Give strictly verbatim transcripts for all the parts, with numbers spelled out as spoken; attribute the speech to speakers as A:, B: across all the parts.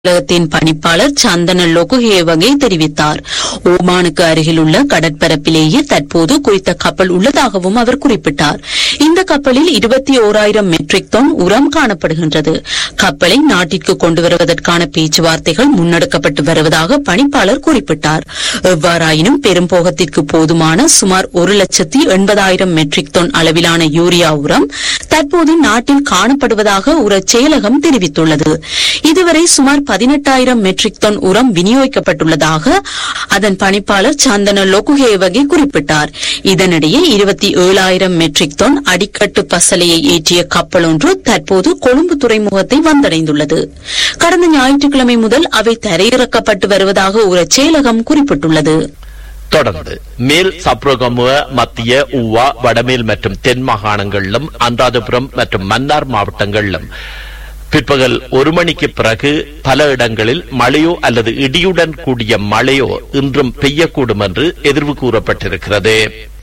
A: செயலகத்தின் பணிப்பாளர் சந்தன லொகுஹேவகே தெரிவித்தார். ஓமானுக்கு அருகிலுள்ள கடற்பரப்பிலேயே தற்போது குறித்த கப்பல் உள்ளதாகவும் அவர் குறிப்பிட்டார். இந்த கப்பலில் இருபத்தி ஓராயிரம் மெட்ரிக் டன் உரம் காணப்படுகின்றது. கப்பலை நாட்டிற்கு கொண்டு வருவதற்கான பேச்சுவார்த்தைகள் முன்னெடுக்கப்பட்டு வருவதாக பணிப்பாளர் குறிப்பிட்டார். எவ்வாறாயினும் பெரும்போகத்திற்கு போதுமான சுமார் ஒரு லட்சத்தி எண்பதாயிரம் மெட்ரிக் டன் அளவிலான யூரியா உரம் தற்போது நாட்டில் காணப்படுவதாக உர செயலகம் தெரிவித்துள்ளது. இதுவரை சுமார் பதினெட்டாயிரம் மெட்ரிக் டன் உரம் விநியோகிக்கப்பட்டுள்ளதாக அதன் பணிப்பாளர் சந்தன லொகுஹேவகே குறிப்பிட்டார். இதனிடையே இருபத்தி ஏழாயிரம் மெட்ரிக் டன் அடிக்கட்டு பசலையை ஏற்றிய கப்பல் ஒன்று தற்போது கொழும்பு துறைமுகத்தை வந்தடைந்துள்ளது. கடந்த ஞாயிற்றுக்கிழமை முதல் அவை தரையிறக்கப்பட்டு வருவதாக உர செயலகம் குறிப்பிட்டுள்ளது.
B: தொடர்ந்து மேல் சப்ரகமுவ, மத்திய ஊவா, வடமேல் மற்றும் தென் மாகாணங்களிலும் அனுராதபுரம் மற்றும் மன்னார் மாவட்டங்களிலும் பிற்பகல் ஒரு மணிக்கு பிறகு பல இடங்களில் மழையோ அல்லது இடியுடன் கூடிய மழையோ இன்றும் பெய்யக்கூடும் என்று எதிர்வு கூறப்பட்டிருக்கிறது.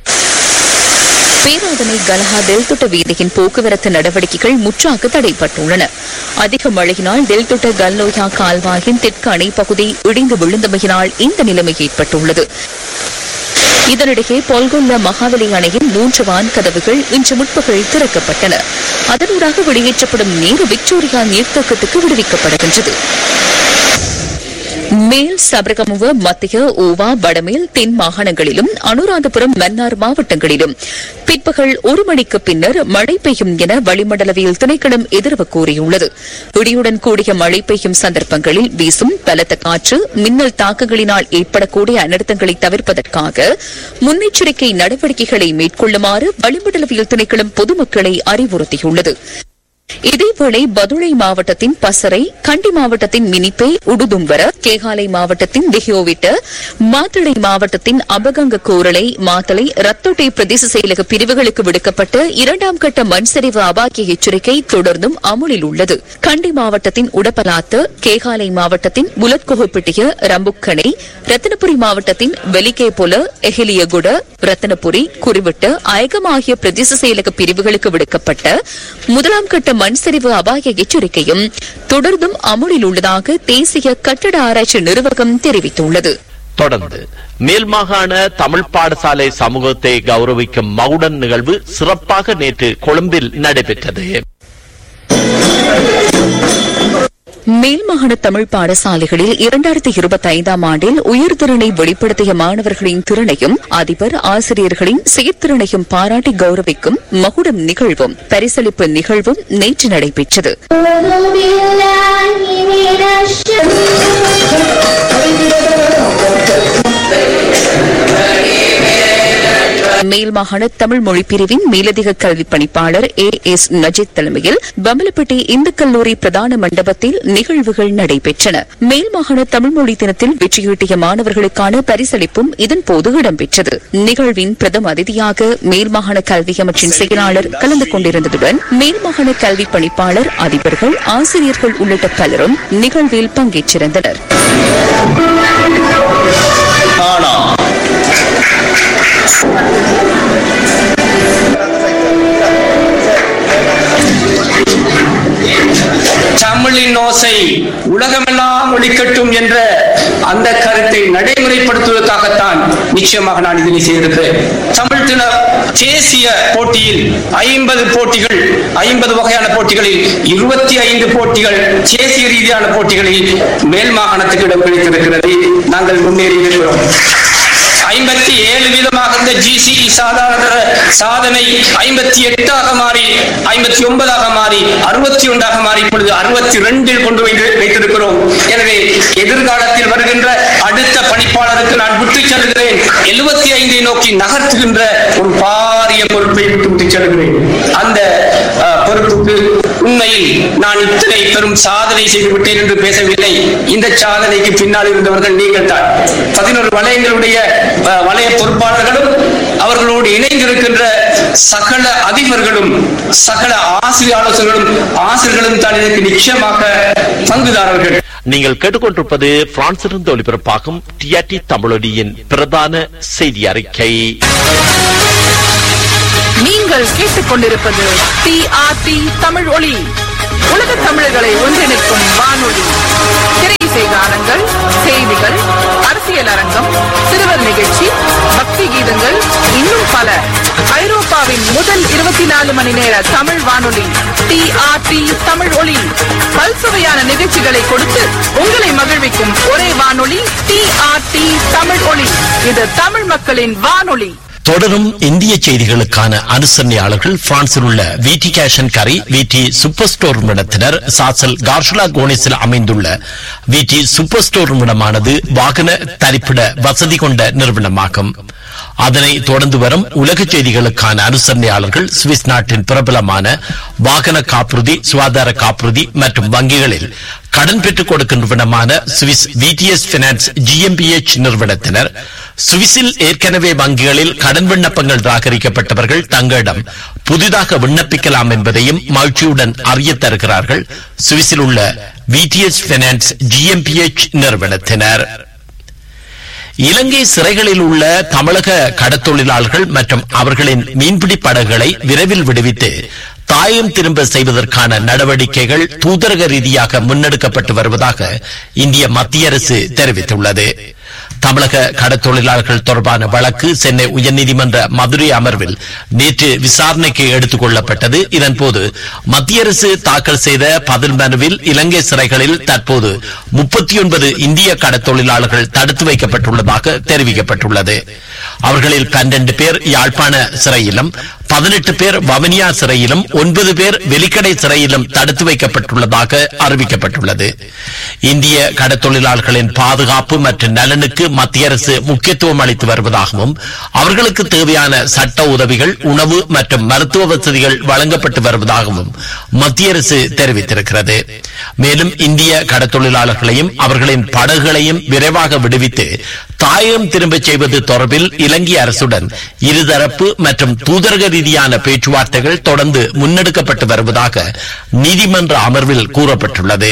C: பேராதனை கலஹா தெல்தொட்ட வீதியின் போக்குவரத்து நடவடிக்கைகள் முற்றாக தடைப்பட்டுள்ளன. அதிக மழையினால் தெல்தொட்ட கல்லோயா கால்வாயின் தெற்கு அணை பகுதி இடிந்து விழுந்தமையினால் இந்த நிலைமை ஏற்பட்டுள்ளது. இதனிடையே பொல்கொல்ல மகாவலி அணையின் மூன்று வான் கதவுகள் இன்று முற்பகல் திறக்கப்பட்டன. அதனூடாக வெளியேற்றப்படும் நீர் விக்டோரியா நீர்த்தேக்கத்துக்கு விடுவிக்கப்படுகின்றது. மேல் சபரகமுவ, மத்திய ஊவா, வடமேல் தென் மாகாணங்களிலும் அனுராதபுரம், மன்னார் மாவட்டங்களிலும் பிற்பகல் ஒரு மணிக்கு பின்னர் மழை பெய்யும் என வளிமண்டலவியல் திணைக்களம் எதிர்வு கூறியுள்ளது. இடியுடன் கூடிய மழை பெய்யும் சந்தர்ப்பங்களில் வீசும் பலத்த காற்று, மின்னல் தாக்கங்களினால் ஏற்படக்கூடிய அனர்த்தங்களை தவிர்ப்பதற்காக முன்னெச்சரிக்கை நடவடிக்கைகளை மேற்கொள்ளுமாறு வளிமண்டலவியல் திணைக்களம் பொதுமக்களை அறிவுறுத்தியுள்ளது. இதேவேளை பதுளை மாவட்டத்தின் பசறை, கண்டி மாவட்டத்தின் மினிப்பே, உடுதும்பர, கேகாலை மாவட்டத்தின் திஹியோவிட்ட, மாத்தளை மாவட்டத்தின் அபகங்க கோரளை, மாத்தளை, ரத்தோட்டை பிரதேச செயலக பிரிவுகளுக்கு விடுக்கப்பட்ட இரண்டாம் கட்ட மண்சரிவு அபாய எச்சரிக்கை தொடர்ந்தும் அமுலில் உள்ளது. கண்டி மாவட்டத்தின் உடப்பலாத்து, கேகாலை மாவட்டத்தின் புலத்கோஹப்பிட்டிய, ரம்புக்கணை, ரத்தினபுரி மாவட்டத்தின் வெலிகேபொல, எஹிலியகுட, ரத்தினபுரி, குறிவிட்டு, அயகம் ஆகிய பிரதேச செயலக பிரிவுகளுக்கு விடுக்கப்பட்ட முதலாம் கட்ட மண்சரிவு அபாய எச்சரிக்கையும் தொடர்ந்தும் அமுலில் உள்ளதாக தேசிய கட்டட ஆராய்ச்சி நிறுவனம் தெரிவித்துள்ளது.
B: தொடர்ந்து மேல் மாகாண தமிழ் பாடசாலை சமூகத்தை கௌரவிக்கும் மகுடன் நிகழ்வு சிறப்பாக நேற்று கொழும்பில் நடைபெற்றது.
C: மேல் மாகாண தமிழ் பாடசாலைகளில் இரண்டாயிரத்தி இருபத்தி ஐந்தாம் ஆண்டில் உயர்திறனை வெளிப்படுத்திய மாணவர்களின் திறனையும் அதிபர் ஆசிரியர்களின் செயற்திறனையும் பாராட்டி கௌரவிக்கும் மகுடம் நிகழ்வும் பரிசளிப்பு நிகழ்வும் நேற்று நடைபெற்றது. மேல் மாகாண தமிழ் மொழி பிரிவின் மேலதிக கல்வி பணிப்பாளர் ஏ எஸ் நஜித் தலைமையில் பம்பலப்பட்டி இந்து கல்லூரி பிரதான மண்டபத்தில் நிகழ்வுகள் நடைபெற்றன. மேல் மாகாண தமிழ் மொழி தினத்தில் வெற்றியீட்டிய மாணவர்களுக்கான பரிசளிப்பும் இதன்போது இடம்பெற்றது. நிகழ்வின் பிரதம அதிதியாக மேல் மாகாண கல்வி அமைச்சின் செயலாளர் கலந்து கொண்டிருந்ததுடன் மேல் மாகாண கல்வி பணிப்பாளர், அதிபர்கள், ஆசிரியர்கள் உள்ளிட்ட பலரும் நிகழ்வில் பங்கேற்றிருந்தனர்.
D: தமிழின் ஓசை உலகமெல்லாம் ஒலிக்கட்டும் என்ற அந்த கருத்தை நடைமுறைப்படுத்துவதற்காகத்தான் நிச்சயமாக நான் இதனை செய்திருக்கிறேன். தமிழ் தின தேசிய போட்டியில் ஐம்பது போட்டிகள், ஐம்பது வகையான போட்டிகளில் இருபத்தி ஐந்து போட்டிகள் தேசிய ரீதியான போட்டிகளில் மேல் மாகாணத்துக்கு இடம் கிடைத்திருக்கிறது. நாங்கள் முன்னேறி இருக்கிறோம். ஐம்பத்தி ஏழு வீதமாக இருந்த ஜிசிஇ சாதாரண சாதனை ஐம்பத்தி எட்டாக மாறி, ஐம்பத்தி ஒன்பதாக மாறி, அறுபத்தி ஒன்றாக மாறி, இப்பொழுது அறுபத்தி இரண்டில் கொண்டு வைத்திருக்கிறோம். எனவே எதிர்காலத்தில் வருகின்ற அடுத்த பணிப்பாளருக்கு நான் விட்டு செல்கிறேன். எழுபத்தி ஐந்தை நோக்கி நகர்த்துகின்ற ஒரு பாரிய பொறுப்பை விட்டு விட்டு செல்கிறேன். அந்த பொறுப்புக்கு உண்மையில் நான் இத்தனை பெரும் சாதனை செய்து விட்டேன் என்று பேசவில்லை. இந்த சாதனைக்கு பின்னால் இருந்தவர்கள் நீங்கள் தான். பதினொரு வலயங்களுடைய வலய பொறுப்பாளர்களும் அவர்களோடு இணைந்திருக்கின்ற சகல அதிபர்களும் சகல ஆசிரியர் ஆலோசகர்களும் ஆசிரியர்களும் தான் இதற்கு நிச்சயமாக பங்குதாரர்கள்.
B: நீங்கள் கேட்டுக்கொண்டிருப்பது பிரான்சிலிருந்து ஒலிபரப்பாகும் டிஆர்டி தமிழொலியின் பிரதான செய்தி அறிக்கை.
E: நீங்கள் கேட்டுக்கொண்டிருப்பது டிஆர்டி தமிழ் ஒலி. உலக தமிழர்களை ஒன்றிணைக்கும் வானொலி. திரையிசை கானங்கள், செய்திகள், அரசியல் அரங்கம், சிறுவர் நிகழ்ச்சி, பக்தி கீதங்கள், இன்னும் பல. ஐரோப்பாவின் முதல் இருபத்தி நாலு மணி நேர தமிழ் வானொலி டி ஆர் டி தமிழ் ஒலி. பல்சுவையான நிகழ்ச்சிகளை கொடுத்து உங்களை மகிழ்விக்கும் ஒரே வானொலி டி ஆர் டி தமிழ் ஒலி. இது தமிழ் மக்களின் வானொலி.
B: தொடரும் இந்திய செய்திகளுக்கான அனுசரணையாளர்கள் பிரான்சில் உள்ள விடி கேஷ் அண்ட் கரி, விடி சூப்பர் ஸ்டோர் நிறுவனத்தினர். சாசல் கார்ஷுலா கோனிஸில் அமைந்துள்ள விடி சூப்பர் ஸ்டோர் நிறுவனமானது வாகன தரிப்பிட வசதி கொண்ட நிறுவனமாகும். அதனை தொடர்ந்து வரும் உலக செய்திகளுக்கான அனுசரணையாளர்கள் சுவிஸ் நாட்டின் பிரபலமான வாகன காப்புறுதி, சுகாதார காப்புறுதி மற்றும் வங்கிகளில் கடன் பெற்றுக் கொடுக்கும் நிறுவனமான சுவிஸ் விடிஎஸ் பினான்ஸ் ஜிஎம்பிஎச் நிறுவனத்தினர். சுவிஸில் ஏற்கனவே வங்கிகளில் கடன் விண்ணப்பங்கள் நிராகரிக்கப்பட்டவர்கள் தங்களிடம் புதிதாக விண்ணப்பிக்கலாம் என்பதையும் மகிழ்ச்சியுடன் அறிய தருகிறார்கள் சுவிஸில் உள்ள விடிஎஸ் பினான்ஸ் ஜிஎம்பிஎச் நிறுவனத்தினர். இலங்கை சிறைகளில் உள்ள தமிழக கடத்தொழிலாளர்கள் மற்றும் அவர்களின் மீன்பிடி படகுகளை விரைவில் விடுவித்து தாயம் திரும்ப செய்வதற்கான நடவடிக்கைகள் தூதரக ரீதியாக முன்னெடுக்கப்பட்டு வருவதாக இந்திய மத்திய அரசு தெரிவித்துள்ளது. தமிழக கடத்தொழிலாளர்கள் தொடர்பான வழக்கு சென்னை உயர்நீதிமன்ற மதுரை அமர்வில் நேற்று விசாரணைக்கு எடுத்துக் கொள்ளப்பட்டது. இதன்போது மத்திய அரசு தாக்கல் செய்த பதில் மனுவில் இலங்கை சிறைகளில் தற்போது முப்பத்தி ஒன்பது இந்திய கடத்தொழிலாளர்கள் தடுத்து வைக்கப்பட்டுள்ளதாக தெரிவிக்கப்பட்டுள்ளது. அவர்களில் பன்னிரண்டு பேர் யாழ்ப்பாண சிறையிலும், பதினெட்டு பேர் வவுனியா சிறையிலும், ஒன்பது பேர் வெலிக்கடை சிறையிலும் தடுத்து வைக்கப்பட்டுள்ளதாக அறிவிக்கப்பட்டுள்ளது. இந்திய கடத்தொழிலாளர்களின் பாதுகாப்பு மற்றும் நலனுக்கு மத்திய அரசு முக்கியத்துவம் அளித்து வருவதாகவும் அவர்களுக்கு தேவையான சட்ட உதவிகள், உணவு மற்றும் மருத்துவ வசதிகள் வழங்கப்பட்டு வருவதாகவும் மத்திய அரசு தெரிவித்திருக்கிறது. மேலும் இந்திய கடத்தொழிலாளர்களையும் அவர்களின் படகுகளையும் விரைவாக விடுவித்து தாயம் திரும்பச் செய்வது தொடர்பில் இலங்கை அரசுடன் இருதரப்பு மற்றும் தூதரக ரீதியான பேச்சுவார்த்தைகள் தொடர்ந்து முன்னெடுக்கப்பட்டு வருவதாக நீதிமன்ற அமர்வில் கூறப்பட்டுள்ளது.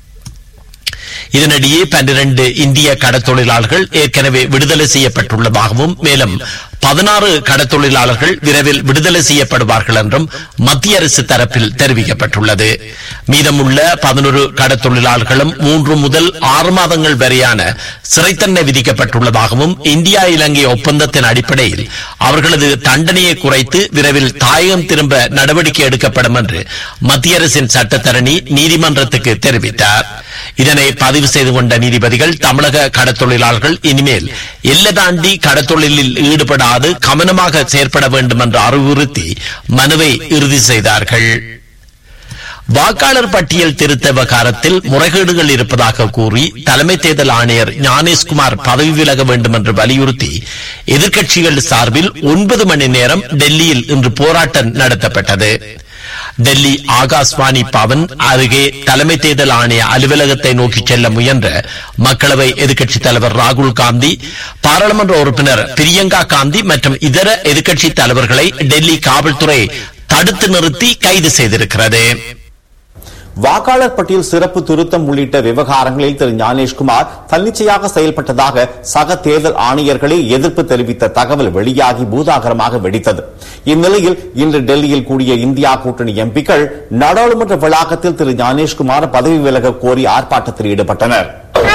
B: இதனிடையே பன்னிரண்டு இந்திய கடத்தொழிலாளர்கள் ஏற்கனவே விடுதலை செய்யப்பட்டுள்ளதாகவும் மேலும் பதினாறு கடத்தொழிலாளர்கள் விரைவில் விடுதலை செய்யப்படுவார்கள் என்றும் மத்திய அரசு தரப்பில் தெரிவிக்கப்பட்டுள்ளது. மீதமுள்ள பதினொரு கடத்தொழிலாளர்களும் மூன்று முதல் ஆறு மாதங்கள் வரையான சிறை தண்டனை விதிக்கப்பட்டுள்ளதாகவும் இந்தியா இலங்கை ஒப்பந்தத்தின் அடிப்படையில் அவர்களது தண்டனையை குறைத்து விரைவில் தாயகம் திரும்ப நடவடிக்கை எடுக்கப்படும் என்று மத்திய அரசின் சட்டத்தரணி நீதிமன்றத்துக்கு தெரிவித்தார். இதனை பதிவு செய்து கொண்ட நீதிபதிகள் தமிழக கடத்தொழிலாளர்கள் இனிமேல் எல்லை தாண்டி கடத்தொழிலில் ஈடுபடாது கவனமாக செயற்பட வேண்டும் என்று அறிவுறுத்தி மனுவை இறுதி செய்தார்கள். வாக்காளர் பட்டியல் திருத்த விவகாரத்தில் முறைகேடுகள் இருப்பதாக கூறி தலைமை தேர்தல் ஆணையர் ஞானேஷ்குமார் பதவி விலக வேண்டும் என்று வலியுறுத்தி எதிர்க்கட்சிகள் சார்பில் ஒன்பது மணி நேரம் டெல்லியில் இன்று போராட்டம் நடத்தப்பட்டது. டெல்லி ஆகாஷ்வாணி பவன் அருகே தலைமை தேர்தல் ஆணைய அலுவலகத்தை நோக்கி செல்ல முயன்ற மக்களவை எதிர்க்கட்சித் தலைவர் ராகுல் காந்தி, பாராளுமன்ற உறுப்பினர் பிரியங்கா காந்தி மற்றும் இதர எதிர்க்கட்சித் தலைவர்களை டெல்லி காவல்துறை தடுத்து நிறுத்தி கைது செய்திருக்கிறது.
F: வாக்காளர் பட்டியல் சிறப்பு திருத்தம் உள்ளிட்ட விவகாரங்களில் திரு ஞானேஷ்குமார் தன்னிச்சையாக செயல்பட்டதாக சக தேர்தல் ஆணையர்களே எதிர்ப்பு தெரிவித்த தகவல் வெளியாகி பூதாகரமாக வெடித்தது. இந்நிலையில் இன்று டெல்லியில் கூடிய இந்தியா கூட்டணி எம்பிக்கள் நாடாளுமன்ற வளாகத்தில் திரு ஞானேஷ்குமார் பதவி விலக கோரி ஆர்ப்பாட்டத்தில் ஈடுபட்டனர்.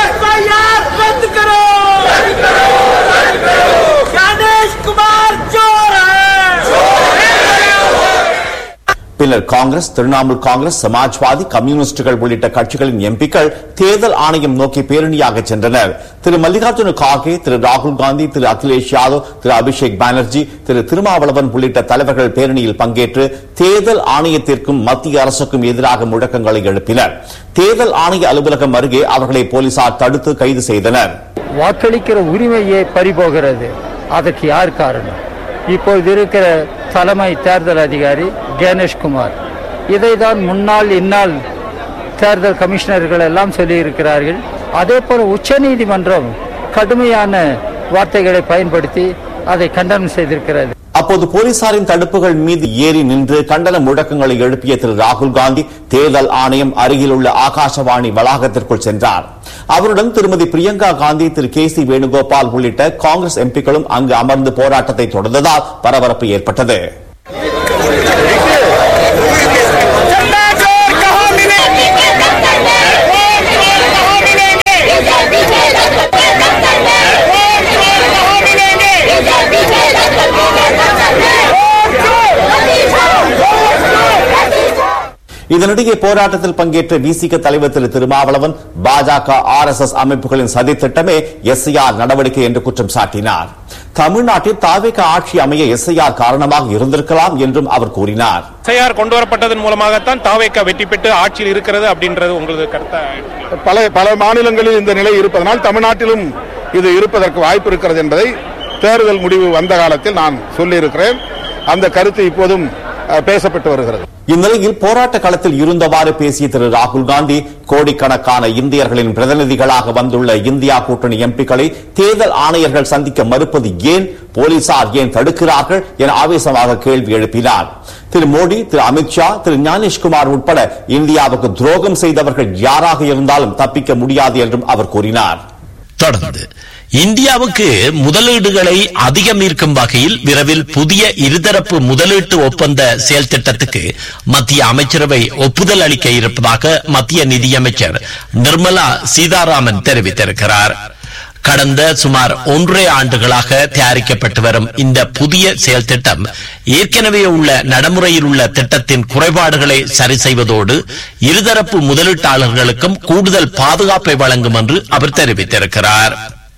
F: பின்னர் காங்கிரஸ், திரிணாமுல் காங்கிரஸ், சமாஜ்வாதி, கம்யூனிஸ்டுகள் உள்ளிட்ட கட்சிகளின் எம்பிக்கள் தேர்தல் ஆணையம் நோக்கி பேரணியாக சென்றனர். திரு மல்லிகார்ஜுன கார்கே, திரு ராகுல் காந்தி, திரு அகிலேஷ் யாதவ், திரு அபிஷேக் பானர்ஜி, திரு திருமாவளவன் உள்ளிட்ட தலைவர்கள் பேரணியில் பங்கேற்று தேர்தல் ஆணையத்திற்கும் மத்திய அரசுக்கும் எதிராக முழக்கங்களை எழுப்பினர். தேர்தல் ஆணைய அலுவலகம் அருகே அவர்களை போலீசார் தடுத்து கைது செய்தனர்.
G: வாக்களிக்கிற உரிமையே பறிபோகிறது. அதற்கு யார் காரணம்? இப்போது இருக்கிற தலைமை தேர்தல் அதிகாரி கணேஷ்குமார். இதைதான் முன்னாள் இந்நாள் தேர்தல் கமிஷனர்கள் எல்லாம் சொல்லியிருக்கிறார்கள். அதே போல உச்ச நீதிமன்றம் கடுமையான வார்த்தைகளை பயன்படுத்தி அதை கண்டனம் செய்திருக்கிறது.
F: அப்போது போலீசாரின் தடுப்புகள் மீது ஏறி நின்று கண்டன முழக்கங்களை எழுப்பிய திரு ராகுல் காந்தி தேர்தல் ஆணையம் அருகில் உள்ள ஆகாசவாணி வளாகத்திற்குள் சென்றார். அவருடன் திருமதி பிரியங்கா காந்தி, திரு கே சி வேணுகோபால் உள்ளிட்ட காங்கிரஸ் எம்பிக்களும் அங்கு அமர்ந்து போராட்டத்தை தொடர்ந்ததால் பரபரப்பு ஏற்பட்டது. இதனிடையே போராட்டத்தில் பங்கேற்ற விசிக தலைவர் திரு திருமாவளவன் பாஜக ஆர் எஸ் எஸ் அமைப்புகளின் சதித்திட்டமே எஸ் ஐ ஆர் நடவடிக்கை என்று குற்றம் சாட்டினார். தமிழ்நாட்டில் தாவேக ஆட்சி அமைய எஸ் ஐ ஆர் காரணமாக இருந்திருக்கலாம் என்றும் அவர் கூறினார்.
H: எஸ் ஐ ஆர் கொண்டு வரப்பட்டதன் மூலமாகத்தான் தாவேக வெற்றி பெற்று ஆட்சியில் இருக்கிறது அப்படின்றது உங்களது கருத்தா?
I: பல பல மாநிலங்களில் இந்த நிலை இருப்பதனால் தமிழ்நாட்டிலும் இது இருப்பதற்கு வாய்ப்பு இருக்கிறது என்பதை தேர்தல் முடிவு வந்த காலத்தில் நான் சொல்லியிருக்கிறேன். அந்த கருத்து இப்போதும் பேசப்பட்டு வருகிறது.
F: இந்நிலையில் போராட்ட களத்தில் இருந்தவாறு பேசிய திரு ராகுல் காந்தி கோடிக்கணக்கான இந்தியர்களின் பிரதிநிதிகளாக வந்துள்ள இந்தியா கூட்டணி எம்பிக்களை தேர்தல் ஆணையர்கள் சந்திக்க மறுப்பது ஏன், போலீசார் ஏன் தடுக்கிறார்கள் என ஆவேசமாக கேள்வி எழுப்பினார். திரு மோடி, திரு அமித்ஷா, திரு ஞானேஷ்குமார் உட்பட இந்தியாவுக்கு துரோகம் செய்தவர்கள் யாராக இருந்தாலும் தப்பிக்க முடியாது என்றும் அவர் கூறினார்.
B: தொடர்ந்து இந்தியாவுக்கு முதலீடுகளை அதிகம் ஈர்க்கும் வகையில் விரைவில் புதிய இருதரப்பு முதலீட்டு ஒப்பந்த செயல் திட்டத்துக்கு மத்திய அமைச்சரவை ஒப்புதல் அளிக்க இருப்பதாக மத்திய நிதியமைச்சர் நிர்மலா சீதாராமன் தெரிவித்திருக்கிறார். கடந்த சுமார் ஒன்றரை ஆண்டுகளாக தயாரிக்கப்பட்டு வரும் இந்த புதிய செயல் திட்டம் ஏற்கனவே உள்ள நடைமுறையில் உள்ள திட்டத்தின் குறைபாடுகளை சரி செய்வதோடு இருதரப்பு முதலீட்டாளர்களுக்கும் கூடுதல் பாதுகாப்பை வழங்கும் என்று அவர் தெரிவித்திருக்கிறார்.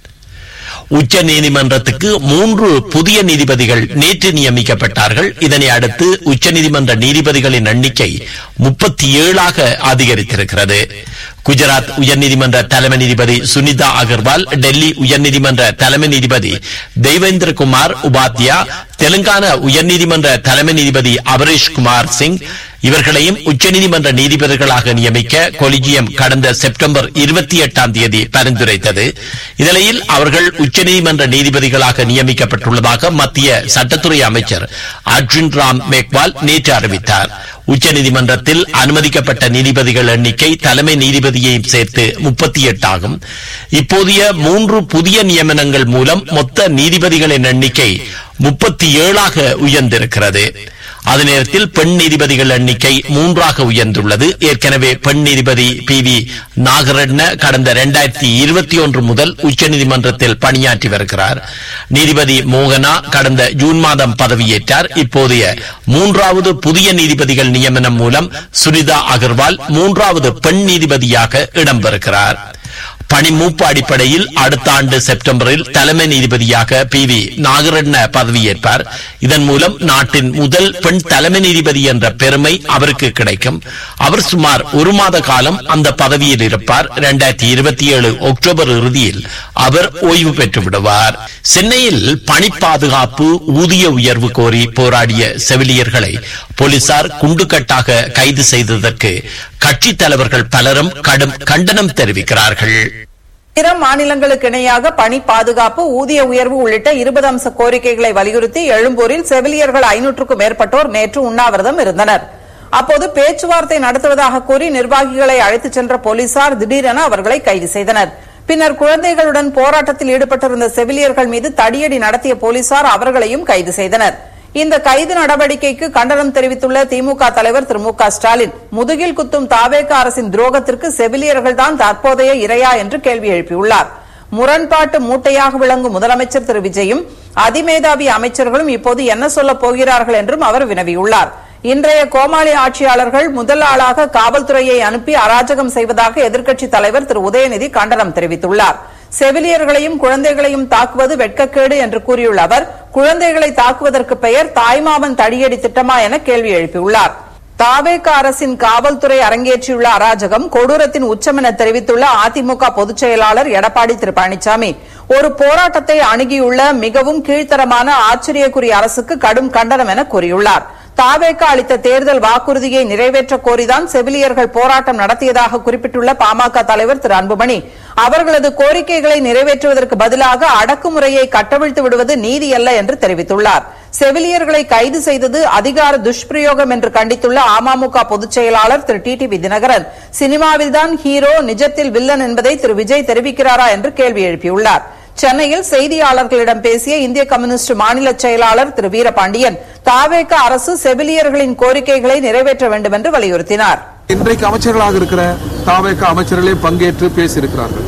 B: உச்ச நீதிமன்றத்துக்கு மூன்று புதிய நீதிபதிகள் நேற்று நியமிக்கப்பட்டார்கள். இதனை அடுத்து உச்சநீதிமன்ற நீதிபதிகளின் எண்ணிக்கை முப்பத்தி ஏழாக அதிகரித்திருக்கிறது. குஜராத் உயர்நீதிமன்ற தலைமை நீதிபதி சுனிதா அகர்வால், டெல்லி உயர்நீதிமன்ற தலைமை நீதிபதி தேவேந்திர குமார் உபாத்யா, தெலுங்கானா உயர்நீதிமன்ற தலைமை நீதிபதி அபரேஷ் குமார் சிங் இவர்களையும் உச்சநீதிமன்ற நீதிபதிகளாக நியமிக்க கொலிஜியம் கடந்த செப்டம்பர் இருபத்தி எட்டாம் தேதி பரிந்துரைத்தது. இந்நிலையில் அவர்கள் உச்சநீதிமன்ற நீதிபதிகளாக நியமிக்கப்பட்டுள்ளதாக மத்திய சட்டத்துறை அமைச்சர் அர்ஜுன் ராம் மேக்வால் நேற்று அறிவித்தார். உச்சநீதிமன்றத்தில் அனுமதிக்கப்பட்ட நீதிபதிகள் எண்ணிக்கை தலைமை நீதிபதியையும் சேர்த்து முப்பத்தி எட்டு ஆகும். இப்போதைய மூன்று புதிய நியமனங்கள் மூலம் மொத்த நீதிபதிகளின் எண்ணிக்கை முப்பத்தி ஏழாக உயர்ந்திருக்கிறது. அதே நேரத்தில் பெண் நீதிபதிகள் எண்ணிக்கை மூன்றாக உயர்ந்துள்ளது. ஏற்கனவே பெண் நீதிபதி பி வி நாகரட்ன கடந்த இரண்டாயிரத்தி இருபத்தி ஒன்று முதல் உச்சநீதிமன்றத்தில் பணியாற்றி வருகிறார். நீதிபதி மோகனா கடந்த ஜூன் மாதம் பதவியேற்றார். இப்போதைய மூன்றாவது புதிய நீதிபதிகள் நியமனம் மூலம் சுனிதா அகர்வால் மூன்றாவது பெண் நீதிபதியாக இடம்பெறுகிறார். பணிமூப்பு அடிப்படையில் அடுத்த ஆண்டு செப்டம்பரில் தலைமை நீதிபதியாக பி வி நாகரட்ன பதவியேற்பார். இதன் மூலம் நாட்டின் முதல் பெண் தலைமை நீதிபதி என்ற பெருமை அவருக்கு கிடைக்கும். அவர் சுமார் ஒரு மாத காலம் அந்த பதவியில் இருப்பார். இரண்டாயிரத்தி இருபத்தி ஏழு அக்டோபர் இறுதியில் அவர் ஓய்வு பெற்று விடுவார். சென்னையில் பணி பாதுகாப்பு ஊதிய உயர்வு கோரி போராடிய செவிலியர்களை போலீசார் குண்டுக்கட்டாக கைது செய்ததற்கு கட்சித் தலைவர்கள் பலரும் கடும் கண்டனம் தெரிவிக்கிறார்கள்.
E: பிற மாநிலங்களுக்கு இணையாக பணி பாதுகாப்பு, ஊதிய உயர்வு உள்ளிட்ட இருபது அம்ச கோரிக்கைகளை வலியுறுத்தி எழும்பூரில் செவிலியர்கள் ஐநூற்றுக்கும் மேற்பட்டோர் நேற்று உண்ணாவிரதம் இருந்தனர். அப்போது பேச்சுவார்த்தை நடத்துவதாக கூறி நிர்வாகிகளை அழைத்துச் சென்ற போலீசார் திடீரென அவர்களை கைது செய்தனர். பின்னர் குழந்தைகளுடன் போராட்டத்தில் ஈடுபட்டிருந்த செவிலியர்கள் மீது தடியடி நடத்திய போலீசார் அவர்களையும் கைது செய்தனர். இந்த கைது நடவடிக்கைக்கு கண்டனம் தெரிவித்துள்ள திமுக தலைவர் திரு மு க ஸ்டாலின், முதுகில் குத்தும் தாவேக அரசின் துரோகத்திற்கு செவிலியர்கள்தான் தற்போதைய இரையா என்று கேள்வி எழுப்பியுள்ளார். முரண்பாட்டு மூட்டையாக விளங்கும் முதலமைச்சர் திரு விஜயும் அதிமேதாவி அமைச்சர்களும் இப்போது என்ன சொல்ல போகிறார்கள் என்றும் அவர் வினவியுள்ளார். இன்றைய கோமாளி ஆட்சியாளர்கள் முதல் ஆளாக காவல்துறையை அனுப்பி அராஜகம் செய்வதாக எதிர்க்கட்சித் தலைவர் திரு உதயநிதி கண்டனம் தெரிவித்துள்ளார். செவிலியர்களையும் குழந்தைகளையும் தாக்குவது வெட்கக்கேடு என்று கூறியுள்ள அவர், குழந்தைகளை தாக்குவதற்கு பெயர் தாய்மாமன் தடியடி திட்டமா என கேள்வி எழுப்பியுள்ளார். தாவேக அரசின் காவல்துறை அரங்கேற்றியுள்ள அராஜகம் கொடூரத்தின் உச்சம் என தெரிவித்துள்ள அதிமுக பொதுச் செயலாளர் எடப்பாடி திரு பழனிசாமி, ஒரு போராட்டத்தை அணுகியுள்ள மிகவும் கீழ்த்தரமான ஆச்சரியக்குரிய அரசுக்கு கடும் கண்டனம் என கூறியுள்ளார். தாவேக அளித்த தேர்தல் வாக்குறுதியை நிறைவேற்ற கோரிதான் செவிலியர்கள் போராட்டம் நடத்தியதாக குறிப்பிட்டுள்ள பாமக தலைவர் திரு அன்புமணி, அவர்களது கோரிக்கைகளை நிறைவேற்றுவதற்கு பதிலாக அடக்குமுறையை கட்டவிழ்த்து விடுவது நீதி அல்ல என்று தெரிவித்துள்ளார். செவிலியர்களை கைது செய்தது அதிகார துஷ்பிரயோகம் என்று கண்டித்துள்ள அமமுக பொதுச் செயலாளர் திரு D T V Dinakaran, சினிமாவில்தான் hero, நிஜத்தில் வில்லன் என்பதை திரு விஜய் தெரிவிக்கிறாரா என்று கேள்வி எழுப்பியுள்ளார். சென்னையில் செய்தியாளர்களிடம் பேசிய இந்திய கம்யூனிஸ்ட் மாநில செயலாளர் திரு வீரபாண்டியன், தாவேக அரசு செவிலியர்களின் கோரிக்கைகளை நிறைவேற்ற வேண்டும் என்று வலியுறுத்தினார்.
I: இன்றைக்கு அமைச்சர்களாக இருக்கிற தாவேக அமைச்சர்களே பங்கேற்று பேசியிருக்கிறார்கள்.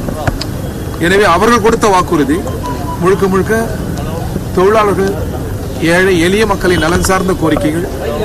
I: எனவே அவர்கள் கொடுத்த வாக்குறுதி முழுக்க முழுக்க தொழிலாளர்கள்
J: ஏழை எளிய மக்களின் நலன் சார்ந்த கோரிக்கைகள்.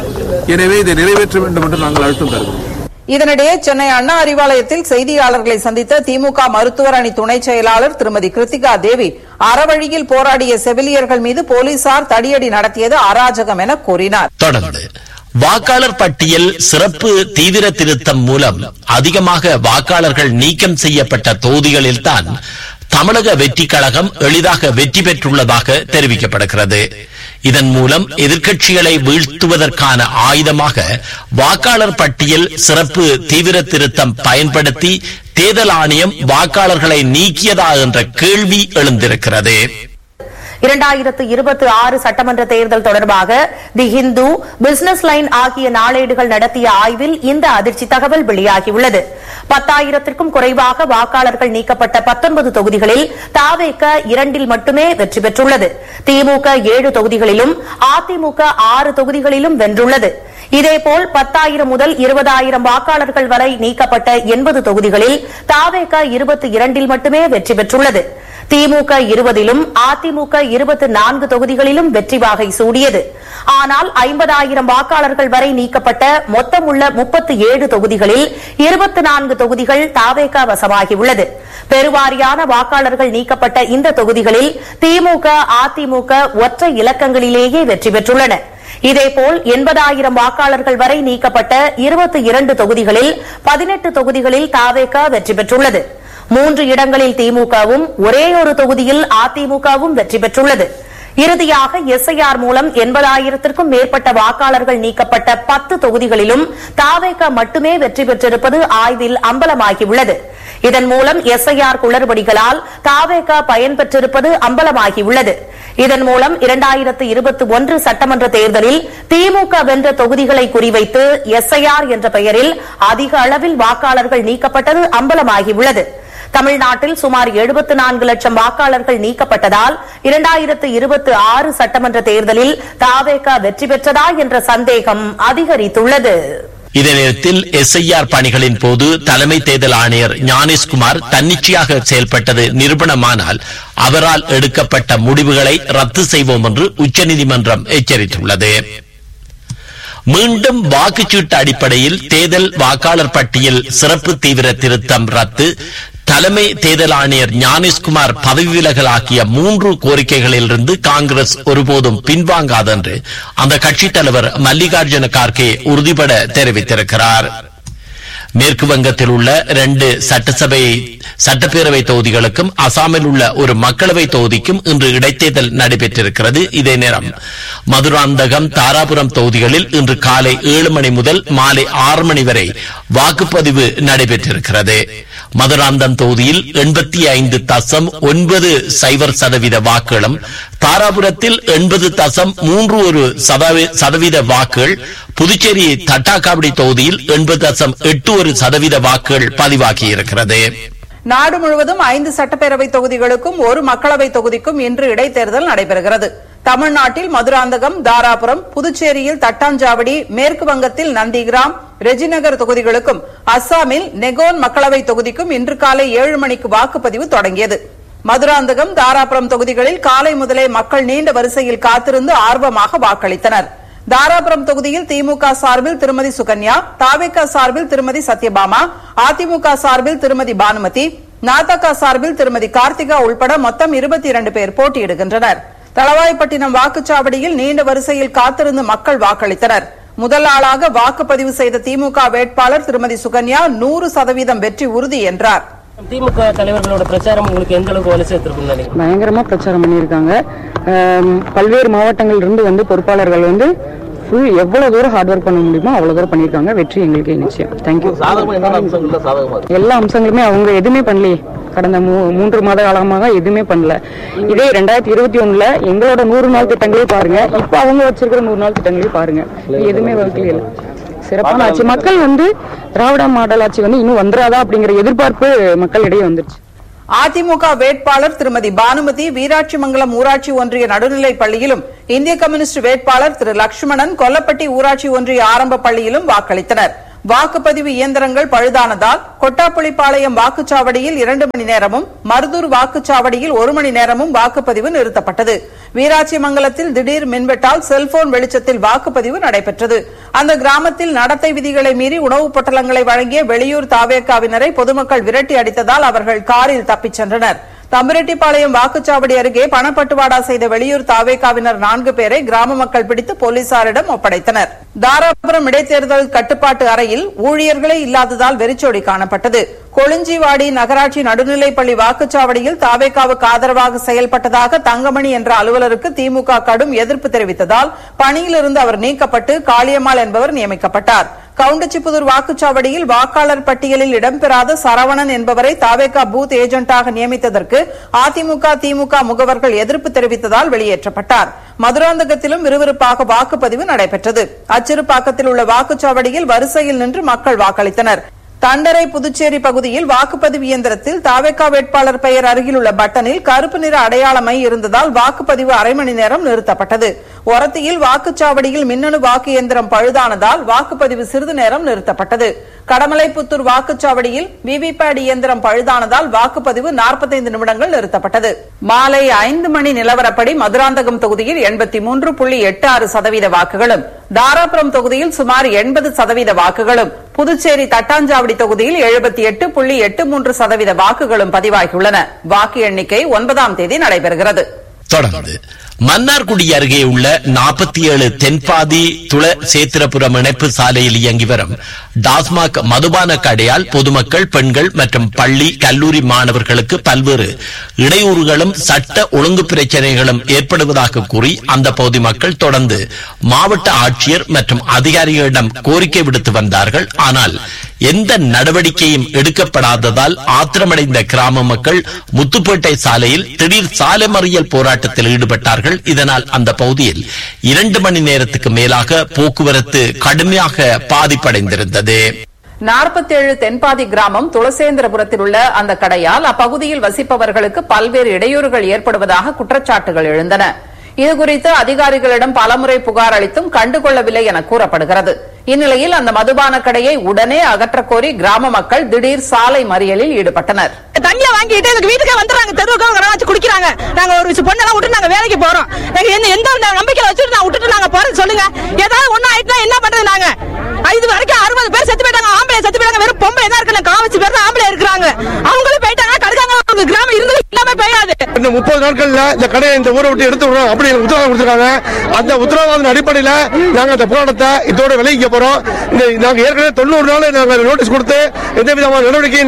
J: எனவே இதை நிறைவேற்ற வேண்டும் என்று நாங்கள் அழுத்தம் தருகிறோம்.
E: இதனிடையே சென்னை அண்ணா அறிவாலயத்தில் செய்தியாளர்களை சந்தித்த திமுக மருத்துவர் அணி துணை செயலாளர் திருமதி கிருத்திகா தேவி அறவழியில் போராடிய செவிலியர்கள் மீது போலீசார் தடியடி நடத்தியது அராஜகம் என கூறினார்.
B: தொடர்ந்து வாக்காளர் பட்டியல் சிறப்பு தீவிர திருத்தம் மூலம் அதிகமாக வாக்காளர்கள் நீக்கம் செய்யப்பட்ட தொகுதிகளில்தான் தமிழக வெற்றி கழகம் எளிதாக வெற்றி பெற்றுள்ளதாக தெரிவிக்கப்படுகிறது. இதன் மூலம் எதிர்க்கட்சிகளை வீழ்த்துவதற்கான ஆயுதமாக வாக்காளர் பட்டியல் சிறப்பு தீவிர திருத்தம் பயன்படுத்தி தேர்தல் ஆணையம் வாக்காளர்களை நீக்கியதா என்ற கேள்வி எழுந்திருக்கிறது.
K: இரண்டாயிரத்து இருபத்தி ஆறு சட்டமன்ற தேர்தல் தொடர்பாக தி ஹிந்து, பிசினஸ் லைன் ஆகிய நாளேடுகள் நடத்திய ஆய்வில் இந்த அதிர்ச்சி தகவல் வெளியாகியுள்ளது. பத்தாயிரத்திற்கும் குறைவாக வாக்காளர்கள் நீக்கப்பட்ட பத்தொன்பது தொகுதிகளில் தாவேக இரண்டில் மட்டுமே வெற்றி பெற்றுள்ளது. திமுக ஏழு தொகுதிகளிலும் அதிமுக ஆறு தொகுதிகளிலும் வென்றுள்ளது. இதேபோல் பத்தாயிரம் முதல் இருபதாயிரம் வாக்காளர்கள் வரை நீக்கப்பட்ட எண்பது தொகுதிகளில் தாவேக இருபத்தி இரண்டில் மட்டுமே வெற்றி பெற்றுள்ளது. திமுக இருபதிலும் அதிமுக இருபத்தி நான்கு தொகுதிகளிலும் வெற்றி வாகை சூடியது. ஆனால் ஐம்பதாயிரம் வாக்காளர்கள் வரை நீக்கப்பட்ட மொத்தமுள்ள முப்பத்தி ஏழு தொகுதிகளில் இருபத்தி நான்கு தொகுதிகள் தாவேக வசமாகியுள்ளது. பெருவாரியான வாக்காளர்கள் நீக்கப்பட்ட இந்த தொகுதிகளில் திமுக, அதிமுக ஒற்றை இலக்கங்களிலேயே வெற்றி பெற்றுள்ளன. இதேபோல் எண்பதாயிரம் வாக்காளர்கள் வரை நீக்கப்பட்ட இருபத்தி இரண்டு தொகுதிகளில் பதினெட்டு தொகுதிகளில் தாவேக வெற்றி பெற்றுள்ளது. மூன்று இடங்களில் திமுகவும் ஒரே ஒரு தொகுதியில் அதிமுகவும் வெற்றி பெற்றுள்ளது. இறுதியாக எஸ்ஐஆர் மூலம் எண்பதாயிரத்திற்கும் மேற்பட்ட வாக்காளர்கள் நீக்கப்பட்ட பத்து தொகுதிகளிலும் தாவேக மட்டுமே வெற்றி பெற்றிருப்பது ஆய்வில் அம்பலமாகியுள்ளது. இதன் மூலம் எஸ்ஐஆர் குளறுபடிகளால் தாவேக பயன்பெற்றிருப்பது அம்பலமாகியுள்ளது. இதன் மூலம் இரண்டாயிரத்து இருபத்தி ஒன்று சட்டமன்ற தேர்தலில் திமுக வென்ற தொகுதிகளை குறிவைத்து எஸ்ஐஆர் என்ற பெயரில் அதிக அளவில் வாக்காளர்கள் நீக்கப்பட்டது அம்பலமாகியுள்ளது. தமிழ்நாட்டில் சுமார் எழுபத்தி நான்கு லட்சம் வாக்காளர்கள் நீக்கப்பட்டதால் இரண்டாயிரத்து இருபத்தி ஆறு சட்டமன்ற தேர்தலில் தாவேக வெற்றி பெற்றதா என்ற சந்தேகம் அதிகரித்துள்ளது.
B: இதே நேரத்தில் எஸ்ஐஆர் பணிகளின் போது தலைமை தேர்தல் ஆணையர் ஞானேஷ்குமார் தன்னிச்சையாக செயல்பட்டது நிரூபணமானால் அவரால் எடுக்கப்பட்ட முடிவுகளை ரத்து செய்வோம் என்று உச்சநீதிமன்றம் எச்சரித்துள்ளது. மீண்டும் வாக்குச்சீட்டு அடிப்படையில் தேர்தல் வாக்காளர் பட்டியல் சிறப்பு தீவிர திருத்தம் ரத்து, தலைமை தேர்தல் ஆணையர் ஞானேஷ்குமார் பதவி விலகல் ஆகிய மூன்று கோரிக்கைகளிலிருந்து காங்கிரஸ் ஒருபோதும் பின்வாங்காது என்று அந்த கட்சித் தலைவர் மல்லிகார்ஜுன கார்கே உறுதிபட தெரிவித்திருக்கிறார். மேற்கு வங்கத்தில் உள்ள இரண்டு சட்டசபை சட்டப்பேரவை தொகுதிகளுக்கும் அசாமில் உள்ள ஒரு மக்களவை தொகுதிக்கும் இன்று இடைத்தேர்தல் நடைபெற்றிருக்கிறது. இதே நேரம் மதுராந்தகம், தாராபுரம் தொகுதிகளில் இன்று காலை ஏழு மணி முதல் மாலை ஆறு மணி வரை வாக்குப்பதிவு நடைபெற்றிருக்கிறது. மதுராந்தம் தொகுதியில் எண்பத்தி ஐந்து தசம் ஒன்பது சைபர் சதவீத வாக்குகளும், தாராபுரத்தில் எண்பது தசம் மூன்று ஒரு சதவீத வாக்குகள், புதுச்சேரி தட்டாக்காவடி தொகுதியில் எண்பது தசம் எட்டு ஒரு சதவீத வாக்குகள் பதிவாகியிருக்கிறது.
E: நாடு முழுவதும் ஐந்து சட்டப்பேரவை தொகுதிகளுக்கும் ஒரு மக்களவை தொகுதிக்கும் இன்று இடைத்தேர்தல் நடைபெறுகிறது. தமிழ்நாட்டில் மதுராந்தகம், தாராபுரம், புதுச்சேரியில் தட்டாஞ்சாவடி, மேற்கு வங்கத்தில் நந்திகிராம், ரெஜிநகர் தொகுதிகளுக்கும் அஸ்ஸாமில் நெகோன் மக்களவை தொகுதிக்கும் இன்று காலை ஏழு மணிக்கு வாக்குப்பதிவு தொடங்கியது. மதுராந்தகம், தாராபுரம் தொகுதிகளில் காலை முதலே மக்கள் நீண்ட வரிசையில் காத்திருந்து ஆர்வமாக வாக்களித்தனர். தாராபுரம் தொகுதியில் திமுக சார்பில் திருமதி சுகன்யா, தாவேக சார்பில் திருமதி சத்யபாமா, அதிமுக சார்பில் திருமதி பானுமதி, நாதக சார்பில் திருமதி கார்த்திகா உள்பட மொத்தம் இருபத்தி இரண்டு பேர் போட்டியிடுகின்றனர். தளவாய்பட்டினம் வாக்குச்சாவடியில் நீண்ட வரிசையில் காத்திருந்து மக்கள் வாக்களித்தனர். முதல் ஆளாக வாக்குப்பதிவு செய்த திமுக வேட்பாளர் திருமதி சுகன்யா நூறு சதவீதம் வெற்றி உறுதி என்றார்.
L: திமுக தலைவர்களோட பிரச்சாரம் உங்களுக்கு எந்த அளவுக்கு வலு சேர்த்திருக்கும்?
M: பயங்கரமா பிரச்சாரம் பண்ணியிருக்காங்க. பல்வேறு மாவட்டங்கள் இருந்து வந்து பொறுப்பாளர்கள் வந்து ஃபுல் எவ்வளவு தூரம் ஹார்ட் ஒர்க் பண்ண முடியுமோ அவ்வளவு தூரம் பண்ணிருக்காங்க. வெற்றி எங்களுக்கு நிச்சயம். தேங்க்யூ. எல்லா அம்சங்களுமே அவங்க எதுவுமே பண்ணலையே, கடந்த மூன்று மாத காலமாக எதுவுமே பண்ணல. இதே ரெண்டாயிரத்தி இருபத்தி ஒண்ணுல எங்களோட நூறு நாள் திட்டங்களையும் பாருங்க, இப்ப அவங்க வச்சிருக்கிற நூறு நாள் திட்டங்களையும் பாருங்க, எதுவுமே வகுக்கல. சிறப்பான ஆட்சி. மக்கள் வந்து திராவிட மாடல் ஆட்சி வந்து இன்னும் வந்துராதா அப்படிங்கிற எதிர்பார்ப்பு மக்களிடையே வந்துருச்சு.
E: அதிமுக வேட்பாளர் திருமதி பானுமதி வீராட்சிமங்கலம் ஊராட்சி ஒன்றிய நடுநிலைப் பள்ளியிலும், இந்திய கம்யூனிஸ்ட் வேட்பாளர் திரு லட்சுமணன் கொல்லப்பட்டி ஊராட்சி ஒன்றிய ஆரம்ப பள்ளியிலும் வாக்களித்தனர். வாக்குப்பதிவு இயந்திரங்கள் பழுதானதால் கொட்டாப்புளிப்பாளையம் வாக்குச்சாவடியில் இரண்டு மணி நேரமும் மருதூர் வாக்குச்சாவடியில் ஒரு மணி நேரமும் வாக்குப்பதிவு நிறுத்தப்பட்டது. வீராட்சிமங்கலத்தில் திடீர் மின்வெட்டால் செல்போன் வெளிச்சத்தில் வாக்குப்பதிவு நடைபெற்றது. அந்த கிராமத்தில் நடத்தை விதிகளை மீறி உணவுப் பொட்டலங்களை வழங்கிய வெளியூர் தாவேகாவினரை பொதுமக்கள் விரட்டி அடித்ததால் அவர்கள் காரில் தப்பிச் சென்றனர். தம்பிரெட்டிப்பாளையம் வாக்குச்சாவடி அருகே பணப்பட்டுவாடா செய்த வெளியூர் தாவேகாவினர் நான்கு பேரை கிராம மக்கள் பிடித்து போலீசாரிடம் ஒப்படைத்தனர். தாராபுரம் இடைத்தேர்தல் கட்டுப்பாட்டு அறையில் ஊழியர்களே இல்லாததால் வெறிச்சோடி காணப்பட்டது. கொளிஞ்சிவாடி நகராட்சி நடுநிலைப்பள்ளி வாக்குச்சாவடியில் தாவேகாவுக்கு ஆதரவாக செயல்பட்டதாக தங்கமணி என்ற அலுவலருக்கு திமுக கடும் எதிர்ப்பு தெரிவித்ததால் பணியிலிருந்து அவர் நீக்கப்பட்டு காளியம்மாள் என்பவர் நியமிக்கப்பட்டார். கவுண்டச்சிப்புதூர் வாக்குச்சாவடியில் வாக்காளர் பட்டியலில் இடம்பெறாத சரவணன் என்பவரை தாவேகா பூத் ஏஜென்டாக நியமித்ததற்கு அதிமுக திமுக முகவர்கள் எதிர்ப்பு தெரிவித்ததால் வெளியேற்றப்பட்டார். மதுராந்தகத்திலும் விறுவிறுப்பாக வாக்குப்பதிவு நடைபெற்றது. அச்சிறுபாக்கத்தில் உள்ள வாக்குச்சாவடியில் வரிசையில் நின்று மக்கள் வாக்களித்தனர். தண்டரை புதுச்சேரி பகுதியில் வாக்குப்பதிவு இயந்திரத்தில் தாவேகா வேட்பாளர் பெயர் அருகில் உள்ள பட்டனில் கருப்பு நிற அடையாளமை இருந்ததால் வாக்குப்பதிவு அரை மணி நேரம் நிறுத்தப்பட்டது. ஒரத்தியில் வாக்குச்சாவடியில் மின்னணு வாக்கு இயந்திரம் பழுதானதால் வாக்குப்பதிவு சிறிது நேரம் நிறுத்தப்பட்டது. கடமலைப்புத்தூர் வாக்குச்சாவடியில் விவிபேட் இயந்திரம் பழுதானதால் வாக்குப்பதிவு நாற்பத்தைந்து நிமிடங்கள் நிறுத்தப்பட்டது. மாலை ஐந்து மணி நிலவரப்படி மதுராந்தகம் தொகுதியில் எண்பத்தி மூன்று புள்ளி எட்டு ஆறு சதவீத வாக்குகளும், தாராபுரம் தொகுதியில் சுமார் எண்பது சதவீத வாக்குகளும், புதுச்சேரி தட்டாஞ்சாவடி தொகுதியில் எழுபத்தி எட்டு புள்ளி எட்டு மூன்று சதவீத வாக்குகளும் பதிவாகியுள்ளன. வாக்கு எண்ணிக்கை ஒன்பதாம் தேதி நடைபெறுகிறது.
B: தொடர்ந்து மன்னார்குடி அருகே உள்ள நாற்பத்தி ஏழு தென்பாதி துள சேத்திரபுரம் இணைப்பு சாலையில் இயங்கி வரும் டாஸ்மாக் மதுபான கடையால் பொதுமக்கள், பெண்கள் மற்றும் பள்ளி கல்லூரி மாணவர்களுக்கு பல்வேறு இடையூறுகளும் சட்ட ஒழுங்கு பிரச்சனைகளும் ஏற்படுவதாக கூறி அந்த பகுதி மக்கள் தொடர்ந்து மாவட்ட ஆட்சியர் மற்றும் அதிகாரிகளிடம் கோரிக்கை விடுத்து வந்தார்கள். ஆனால் எந்த நடவடிக்கையும் எடுக்கப்படாததால் ஆத்திரமடைந்த கிராம மக்கள் முத்துப்பேட்டை சாலையில் திடீர் சாலை மறியல் போராட்டத்தில் ஈடுபட்டார்கள். இதனால் அந்த பகுதியில் இரண்டு மணி நேரத்துக்கு மேலாக போக்குவரத்து கடுமையாக பாதிப்படைந்திருந்தது.
E: நாற்பத்தி ஏழு தென்பாதி கிராமம் துளசேந்திரபுரத்தில் உள்ள அந்த கடையால் அப்பகுதியில் வசிப்பவர்களுக்கு பல்வேறு இடையூறுகள் ஏற்படுவதாக குற்றச்சாட்டுகள் எழுந்தன. இதுகுறித்து அதிகாரிகளிடம் பலமுறை புகார் அளித்தும் கண்டுகொள்ளவில்லை என கூறப்படுகிறது. இந்நிலையில் அந்த மதுபான கடையை உடனே அகற்றக் கோரி கிராம மக்கள் திடீர் சாலை மறியலில் ஈடுபட்டனர்.
N: தண்ணியை வாங்கிட்டு எங்க வீட்டுக்கு வந்துடுறாங்க, தெருவுக்கு வச்சு குடிக்கிறாங்க. நாங்க ஒரு பொண்ணெல்லாம் விட்டு நாங்க வேலைக்கு போறோம். எந்த நம்பிக்கையில வச்சுட்டு நான் விட்டுட்டு நாங்க போறது சொல்லுங்க. ஏதாவது ஒண்ணு ஆயிட்டா என்ன பண்றது? நாங்க இது வரைக்கும் அறுபது பேர் செத்து போயிட்டாங்க, ஆம்பளை செத்து போயிட்டாங்க. வெறும் பொம்பளை தான் இருக்கு, காவச்சு பேர் தான் ஆம்பளை இருக்கிறாங்க. அவங்களும் போயிட்டாங்க, கடுக்காங்க. அவங்க கிராமம் இருந்து எல்லாமே பெய்யாது.
O: இந்த முப்பது நாட்கள்ல இந்த கடையை இந்த ஊரை விட்டு எடுத்து விடுறோம் அப்படி உத்தரவாதம் கொடுத்திருக்காங்க. அந்த உத்தரவாதத்தின் அடிப்படையில நாங்க அந்த போராட்டத்தை இதோட விலகிக்க போறோம். நாங்க ஏற்கனவே தொண்ணூறு நாள் நாங்க நோட்டீஸ் கொடுத்து எந்த விதமான நடவடிக்கை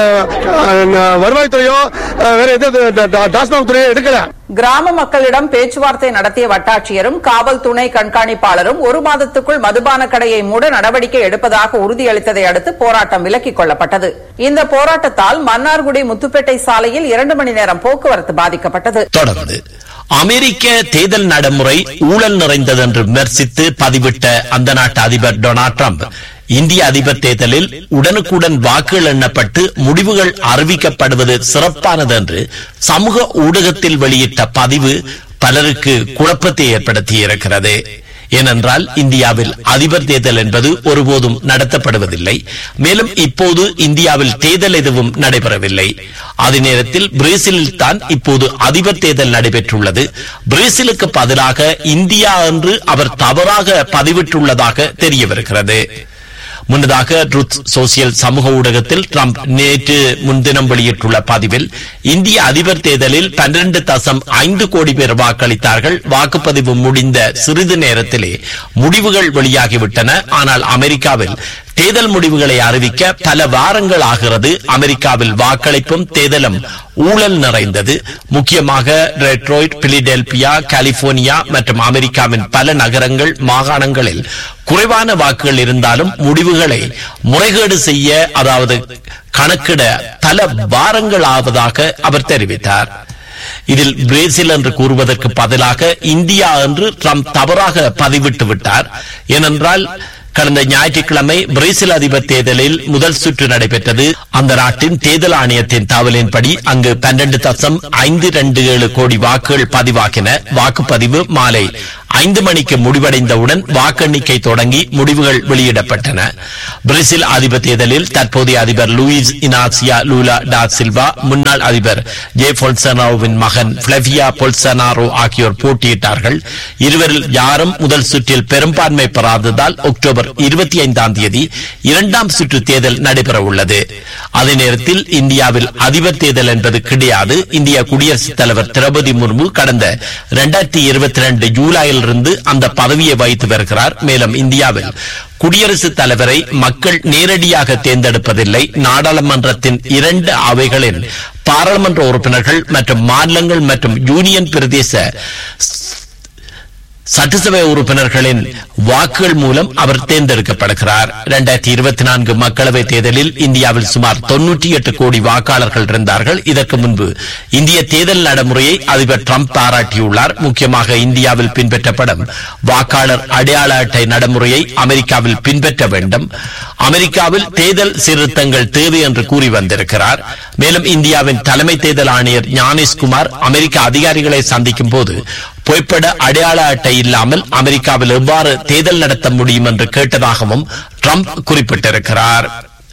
O: வருவாய்த்துறையோ வேற எந்த டாஸ்மாக் துறையோ எடுக்கல.
E: கிராம மக்களிடம் பேச்சுவார்த்தை நடத்திய வட்டாட்சியரும் காவல் துணை கண்காணிப்பாளரும் ஒரு மாதத்துக்குள் மதுபான கடையை மூட நடவடிக்கை எடுப்பதாக உறுதியளித்ததை அடுத்து போராட்டம் விலக்கிக் கொள்ளப்பட்டது. இந்த போராட்டத்தால் மன்னார்குடி முத்துப்பேட்டை சாலையில் இரண்டு மணி நேரம் போக்குவரத்து பாதிக்கப்பட்டது.
B: தொடர்ந்து அமெரிக்க தேர்தல் நடைமுறை ஊழல் நிறைந்தது என்று விமர்சித்து பதிவிட்ட அந்த நாட்டு அதிபர் டொனால்ட் ட்ரம்ப் இந்திய அதிபர் தேர்தலில் உடனுக்குடன் வாக்குகள் எண்ணப்பட்டு முடிவுகள் அறிவிக்கப்படுவது சிறப்பானது என்று சமூக ஊடகத்தில் வெளியிட்ட பதிவு பலருக்கு குழப்பத்தை ஏற்படுத்தியிருக்கிறது. ஏனென்றால் இந்தியாவில் அதிபர் தேர்தல் என்பது ஒருபோதும் நடத்தப்படுவதில்லை. மேலும் இப்போது இந்தியாவில் தேர்தல் எதுவும் நடைபெறவில்லை. அதே நேரத்தில் பிரேசிலில் தான் இப்போது அதிபர் தேர்தல் நடைபெற்றுள்ளது. பிரேசிலுக்கு பதிலாக இந்தியா என்று அவர் தவறாக பதிவிட்டுள்ளதாக தெரிய வருகிறது. முன்னதாக ட்ரூத் சோசியல் சமூக ஊடகத்தில் ட்ரம்ப் நேற்று முன்தினம் வெளியிட்டுள்ள பதிவில் இந்திய அதிபர் தேர்தலில் பன்னிரண்டு தசம் ஐந்து கோடி பேர் வாக்களித்தார்கள். வாக்குப்பதிவு முடிந்த சிறிது நேரத்திலே முடிவுகள் வெளியாகிவிட்டன. ஆனால் அமெரிக்காவில் தேர்தல் முடிவுகளை அறிவிக்க பல வாரங்கள் ஆகிறது. அமெரிக்காவில் வாக்களிப்பும் தேர்தலும் ஊழல் நிறைந்தது. முக்கியமாக டெட்ராய்ட், பிலடெல்பியா, கலிபோர்னியா மற்றும் அமெரிக்காவின் பல நகரங்கள், மாகாணங்களில் குறைவான வாக்குகள் இருந்தாலும் முடிவுகளை முறைகேடு செய்ய, அதாவது கணக்கிட பல வாரங்கள் ஆவதாக அவர் தெரிவித்தார். இதில் பிரேசில் என்று கூறுவதற்கு பதிலாக இந்தியா என்று ட்ரம்ப் தவறாக பதிவிட்டு விட்டார். ஏனென்றால் கடந்த ஞாயிற்றுக்கிழமை பிரேசில் அதிபர் தேர்தலில் முதல் சுற்று நடைபெற்றது. அந்த நாட்டின் தேர்தல் ஆணையத்தின் தகவலின்படி அங்கு பன்னிரண்டு தசம் ஐந்து இரண்டு ஏழு கோடி வாக்குகள் பதிவாகின. வாக்குப்பதிவு மாலை ஐந்து மணிக்கு முடிவடைந்தவுடன் வாக்கெண்ணிக்கை தொடங்கி முடிவுகள் வெளியிடப்பட்டன. பிரேசில் அதிபர் தேர்தலில் தற்போதைய அதிபர் லூயிஸ் இனாசியா லூலா டா சில்வா, முன்னாள் அதிபர் ஜே பொல்சனாரோவின் மகன் பிளவியா பொல்சனாரோ ஆகியோர் போட்டியிட்டார்கள். இருவரில் யாரும் முதல் சுற்றில் பெரும்பான்மை பெறாததால் அக்டோபர் இருபத்தி ஐந்தாம் தேதி இரண்டாம் சுற்று தேர்தல் நடைபெற உள்ளது. அதே நேரத்தில் இந்தியாவில் அதிபர் தேர்தல் என்பது கிடையாது. இந்திய குடியரசுத் தலைவர் திரௌபதி முர்மு கடந்த இரண்டாயிரத்தி இருபத்தி இரண்டு ஜூலையில் இருந்து அந்த பதவியை வகித்து வருகிறார். மேலும் இந்தியாவில் குடியரசுத் தலைவரை மக்கள் நேரடியாக தேர்ந்தெடுப்பதில்லை. நாடாளுமன்றத்தின் இரண்டு அவைகளின் பாராளுமன்ற உறுப்பினர்கள் மற்றும் மாநிலங்கள் மற்றும் யூனியன் பிரதேச சட்டசபை உறுப்பினர்களின் வாக்குகள் மூலம் அவர் தேர்ந்தெடுக்கப்படுகிறார். இரண்டாயிரத்தி இருபத்தி நான்கு மக்களவைத் தேர்தலில் இந்தியாவில் சுமார் தொன்னூற்றி எட்டு கோடி வாக்காளர்கள் இருந்தார்கள். இதற்கு முன்பு இந்திய தேர்தல் நடைமுறையை அதிபர் டிரம்ப் பாராட்டியுள்ளார். முக்கியமாக இந்தியாவில் பின்பற்றப்படும் வாக்காளர் அடையாள அட்டை நடைமுறையை அமெரிக்காவில் பின்பற்ற வேண்டும். அமெரிக்காவில் தேர்தல் சீர்திருத்தங்கள் தேவை என்று கூறி வந்திருக்கிறார். மேலும் இந்தியாவின் தலைமை தேர்தல் ஆணையர் ஞானேஷ்குமார் அமெரிக்க அதிகாரிகளை சந்திக்கும் போது பொய்ப்பட அடையாள அட்டை இல்லாமல் அமெரிக்காவில் எவ்வாறு தேர்தல் நடத்த முடியும் என்று கேட்டதாகவும் ட்ரம்ப் குறிப்பிட்டிருக்கிறார்.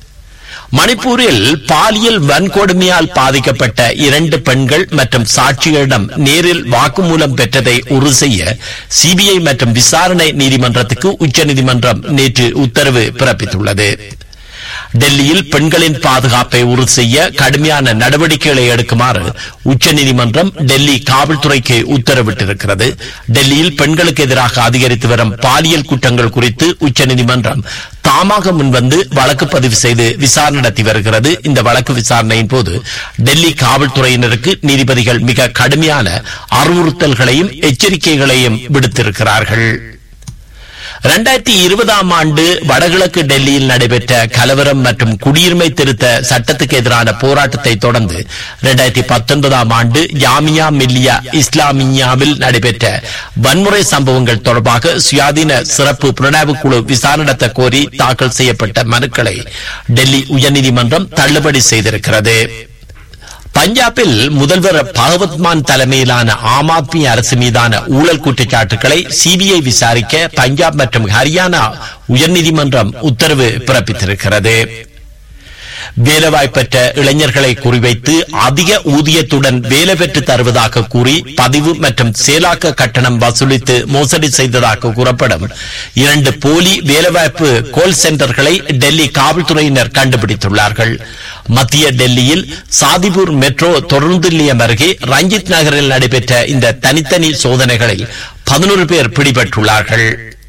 B: மணிப்பூரில் பாலியல் வன்கொடுமையால் பாதிக்கப்பட்ட இரண்டு பெண்கள் மற்றும் சாட்சிகளிடம் நேரில் வாக்குமூலம் பெற்றதை உறுதி செய்ய சிபிஐ மற்றும் விசாரணை நீதிமன்றத்துக்கு உச்சநீதிமன்றம் நேற்று உத்தரவு பிறப்பித்துள்ளது. டெல்லியில் பெண்களின் பாதுகாப்பை உறுதி செய்ய கடுமையான நடவடிக்கைகளை எடுக்குமாறு உச்சநீதிமன்றம் டெல்லி காவல்துறைக்கு உத்தரவிட்டிருக்கிறது. டெல்லியில் பெண்களுக்கு எதிராக அதிகரித்து வரும் பாலியல் குற்றங்கள் குறித்து உச்சநீதிமன்றம் தாமாக முன்வந்து வழக்கு பதிவு செய்து விசாரணை நடத்தி வருகிறது. இந்த வழக்கு விசாரணையின் போது டெல்லி காவல்துறையினருக்கு நீதிபதிகள் மிக கடுமையான அறிவுறுத்தல்களையும் எச்சரிக்கைகளையும் விடுத்திருக்கிறார்கள். இரண்டாயிரத்தி இருபதாம் ஆண்டு வடகிழக்கு டெல்லியில் நடைபெற்ற கலவரம் மற்றும் குடியுரிமை திருத்த சட்டத்துக்கு எதிரான போராட்டத்தை தொடர்ந்து இரண்டாயிரத்தி பத்தொன்பதாம் ஆண்டு ஜாமியா மில்லியா இஸ்லாமியாவில் நடைபெற்ற வன்முறை சம்பவங்கள் தொடர்பாக சுயாதீன சிறப்பு புலனாய்வு குழு விசாரணை நடத்த கோரி தாக்கல் செய்யப்பட்ட மனுக்களை டெல்லி உயர்நீதிமன்றம் தள்ளுபடி செய்திருக்கிறது. பஞ்சாபில் முதல்வர் பகவத்மான் தலைமையிலான ஆம் ஆத்மி அரசு மீதான ஊழல் குற்றச்சாட்டுகளை சிபிஐ விசாரிக்க பஞ்சாப் மற்றும் ஹரியானா உயர்நீதிமன்றம் உத்தரவு பிறப்பித்திருக்கிறது. வேலைவாய்ப்பற்ற இளைஞர்களை குறிவைத்து அதிக ஊதியத்துடன் வேலை பெற்று தருவதாக கூறி பதிவு மற்றும் செயலாக்க கட்டணம் வசூலித்து மோசடி செய்ததாக கூறப்படும் இரண்டு போலி வேலைவாய்ப்பு கோல் சென்டர்களை டெல்லி காவல்துறையினர் கண்டுபிடித்துள்ளார்கள். மத்திய டெல்லியில் சாதிபூர் மெட்ரோ தொடர்ந்து நிலையம் அருகே ரஞ்சித் நகரில் நடைபெற்ற இந்த தனித்தனி சோதனைகளில் பதினோரு பேர் பிடிபட்டுள்ளார்கள்.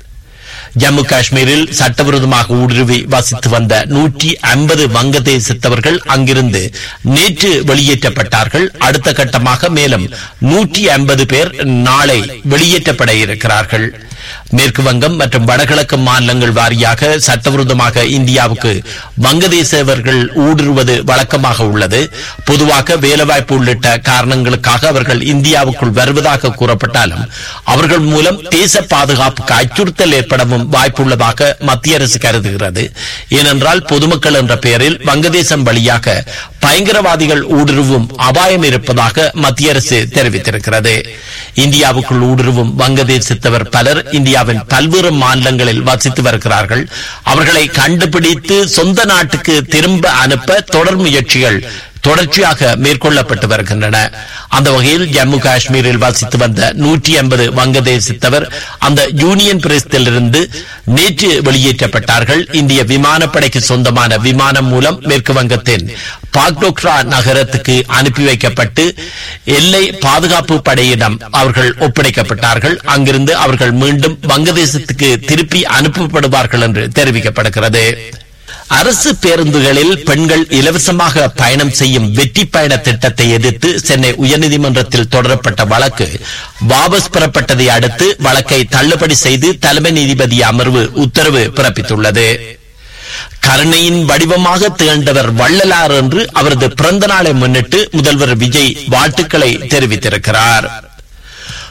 B: ஜம்மு காஷ்மீரில் சட்டவிரோதமாக ஊடுருவி வசித்து வந்த நூற்றி ஐம்பது வங்கதேசத்தவர்கள் அங்கிருந்து நேற்று வெளியேற்றப்பட்டார்கள். அடுத்த கட்டமாக மேலும் நூற்றி ஐம்பது பேர் நாளை வெளியேற்றப்பட இருக்கிறார்கள். மேற்கு வங்கம் மற்றும் வடகிழக்கு மாநிலங்கள் வாரியாக சட்டவிரோதமாக இந்தியாவுக்கு வங்கதேசவர்கள் ஊடுருவது வழக்கமாக உள்ளது. பொதுவாக வேலைவாய்ப்பு உள்ளிட்ட காரணங்களுக்காக அவர்கள் இந்தியாவுக்குள் வருவதாக கூறப்பட்டாலும் அவர்கள் மூலம் தேச பாதுகாப்புக்கு அச்சுறுத்தல் ஏற்படவும் வாய்ப்புள்ளதாக மத்திய அரசு கருதுகிறது. ஏனென்றால் பொதுமக்கள் என்ற பெயரில் வங்கதேசம் வழியாக பயங்கரவாதிகள் ஊடுருவும் அபாயம் இருப்பதாக மத்திய அரசு தெரிவித்திருக்கிறது. இந்தியாவுக்குள் ஊடுருவும் வங்கதேசத்தவர் பலர் இந்தியாவின் பல்வேறு மாநிலங்களில் வசித்து வருகிறார்கள். அவர்களை கண்டுபிடித்து சொந்த நாட்டுக்கு திரும்ப அனுப்ப தொடர் முயற்சிகள் தொடர்ச்சியாக மேற்கொள்ளப்பட்டு வருகின்றன. அந்த வகையில் ஜம்மு காஷ்மீரில் வசித்து வந்த நூற்றி ஐம்பது வங்கதேசத்தவர் அந்த யூனியன் பிரதேசத்திலிருந்து நேற்று வெளியேற்றப்பட்டார்கள். இந்திய விமானப்படைக்கு சொந்தமான விமானம் மூலம் மேற்கு வங்கத்தின் பாக்டோக்ரா நகரத்துக்கு அனுப்பி வைக்கப்பட்டு எல்லை பாதுகாப்பு படையிடம் அவர்கள் ஒப்படைக்கப்பட்டார்கள். அங்கிருந்து அவர்கள் மீண்டும் வங்கதேசத்துக்கு திருப்பி அனுப்பப்படுவார்கள் என்று தெரிவிக்கப்படுகிறது. அரசு பேருந்துகளில் பெண்கள் இலவசமாக பயணம் செய்யும் வெற்றி பயண திட்டத்தை எதிர்த்து சென்னை உயர்நீதிமன்றத்தில் தொடரப்பட்ட வழக்கு வாபஸ் பெறப்பட்டதை அடுத்து வழக்கை தள்ளுபடி செய்து தலைமை நீதிபதி அமர்வு உத்தரவு பிறப்பித்துள்ளது. கருணையின் வடிவமாக திகழ்ந்தவர் வள்ளலார் என்று அவரது பிறந்த நாளை முன்னிட்டு முதல்வர் விஜய் வாழ்த்துக்களை தெரிவித்திருக்கிறார்.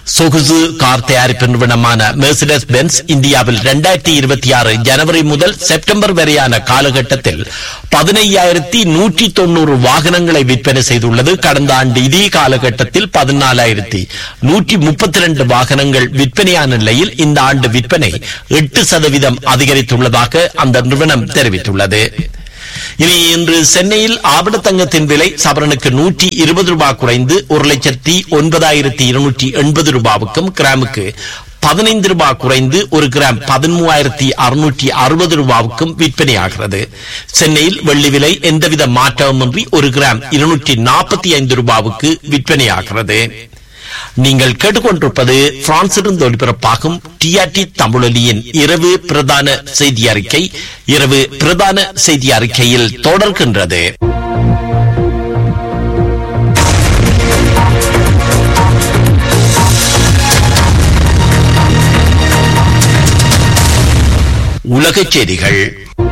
B: சொகுசு கார் தயாரிப்பு நிறுவனமான மெர்சிடஸ் பென்ஸ் இந்தியாவில் இரண்டாயிரத்தி இருபத்தி ஆறு ஜனவரி முதல் செப்டம்பர் வரையான காலகட்டத்தில் பதினையாயிரத்தி நூற்றி தொண்ணூறு வாகனங்களை விற்பனை செய்துள்ளது. கடந்த ஆண்டு இதே காலகட்டத்தில் பதினாலாயிரத்தி நூற்றி முப்பத்தி இரண்டு வாகனங்கள் விற்பனையான நிலையில் இந்த ஆண்டு விற்பனை எட்டு சதவீதம் அதிகரித்துள்ளதாக அந்த நிறுவனம் தெரிவித்துள்ளது. இனி இன்று சென்னையில் ஆபண தங்கத்தின் விலை சவரனுக்கு நூற்றி இருபது ரூபாய் குறைந்து ஒரு லட்சத்தி ஒன்பதாயிரத்தி இருநூற்றி எண்பது ரூபாவுக்கும், கிராமுக்கு பதினைந்து ரூபாய் குறைந்து ஒரு கிராம் பதிமூவாயிரத்தி அறுநூற்றி அறுபது ரூபாவுக்கும் விற்பனையாகிறது. சென்னையில் வெள்ளி விலை எந்தவித மாற்றமுமின்றி ஒரு கிராம் இருநூற்றி நாற்பத்தி ஐந்து ரூபாவுக்கு விற்பனையாகிறது. நீங்கள் கேட்டுக்கொண்டிருப்பது பிரான்சிலிருந்து ஒலிபரப்பாகும் டிஆர்டி தமிழொலியின் இரவு பிரதான செய்தி அறிக்கை. இரவு பிரதான செய்தி அறிக்கையில் தொடர்கின்றது. உலகச் செய்திகள்.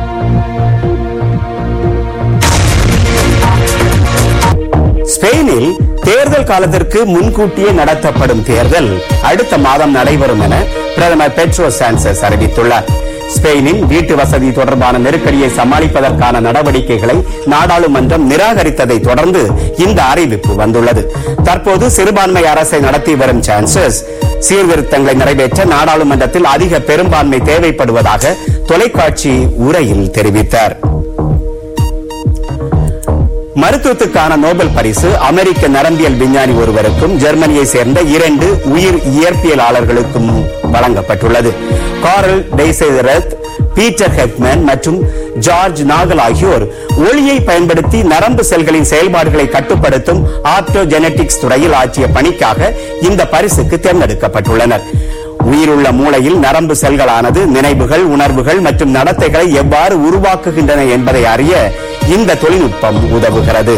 P: ஸ்பெயினில் தேர்தல் காலத்திற்கு முன்கூட்டியே நடத்தப்படும் தேர்தல் அடுத்த மாதம் நடைபெறும் என பிரதமர் பெட்ரோ சாnchez அறிவித்துள்ளார். ஸ்பெயினின் வீட்டு வசதி தொடர்பான நெருக்கடியை சமாளிப்பதற்கான நடவடிக்கைகளை நாடாளுமன்றம் நிராகரித்ததை தொடர்ந்து இந்த அறிவிப்பு வந்துள்ளது. தற்போது சிறுபான்மை அரசை நடத்தி வரும் சாnchez சீர்திருத்தங்களை நிறைவேற்ற நாடாளுமன்றத்தில் அதிக பெரும்பான்மை தேவைப்படுவதாக தொலைக்காட்சி உரையில் தெரிவித்தார். மருத்துவத்துக்கான நோபல் பரிசு அமெரிக்க நரம்பியல் விஞ்ஞானி ஒருவருக்கும் ஜெர்மனியை சேர்ந்த இரண்டு உயிர் இயற்பியலாளர்களுக்கும் வழங்கப்பட்டுள்ளது. கார்ல் டெய்செரத், பீட்டர் ஹெக்மேன் மற்றும் ஜார்ஜ் நாகல் ஆகியோர் ஒளியை பயன்படுத்தி நரம்பு செல்களின் செயல்பாடுகளை கட்டுப்படுத்தும் ஆப்டோஜெனடிக்ஸ் துறையில் ஆற்றிய பணிக்காக இந்த பரிசுக்கு தேர்ந்தெடுக்கப்பட்டுள்ளனர். உயிருள்ள மூளையில் நரம்பு செல்களானது நினைவுகள், உணர்வுகள் மற்றும் நடத்தைகளை எவ்வாறு உருவாக்குகின்றன என்பதை அறிய இந்த தொழில்நுட்பம் உதவுகிறது.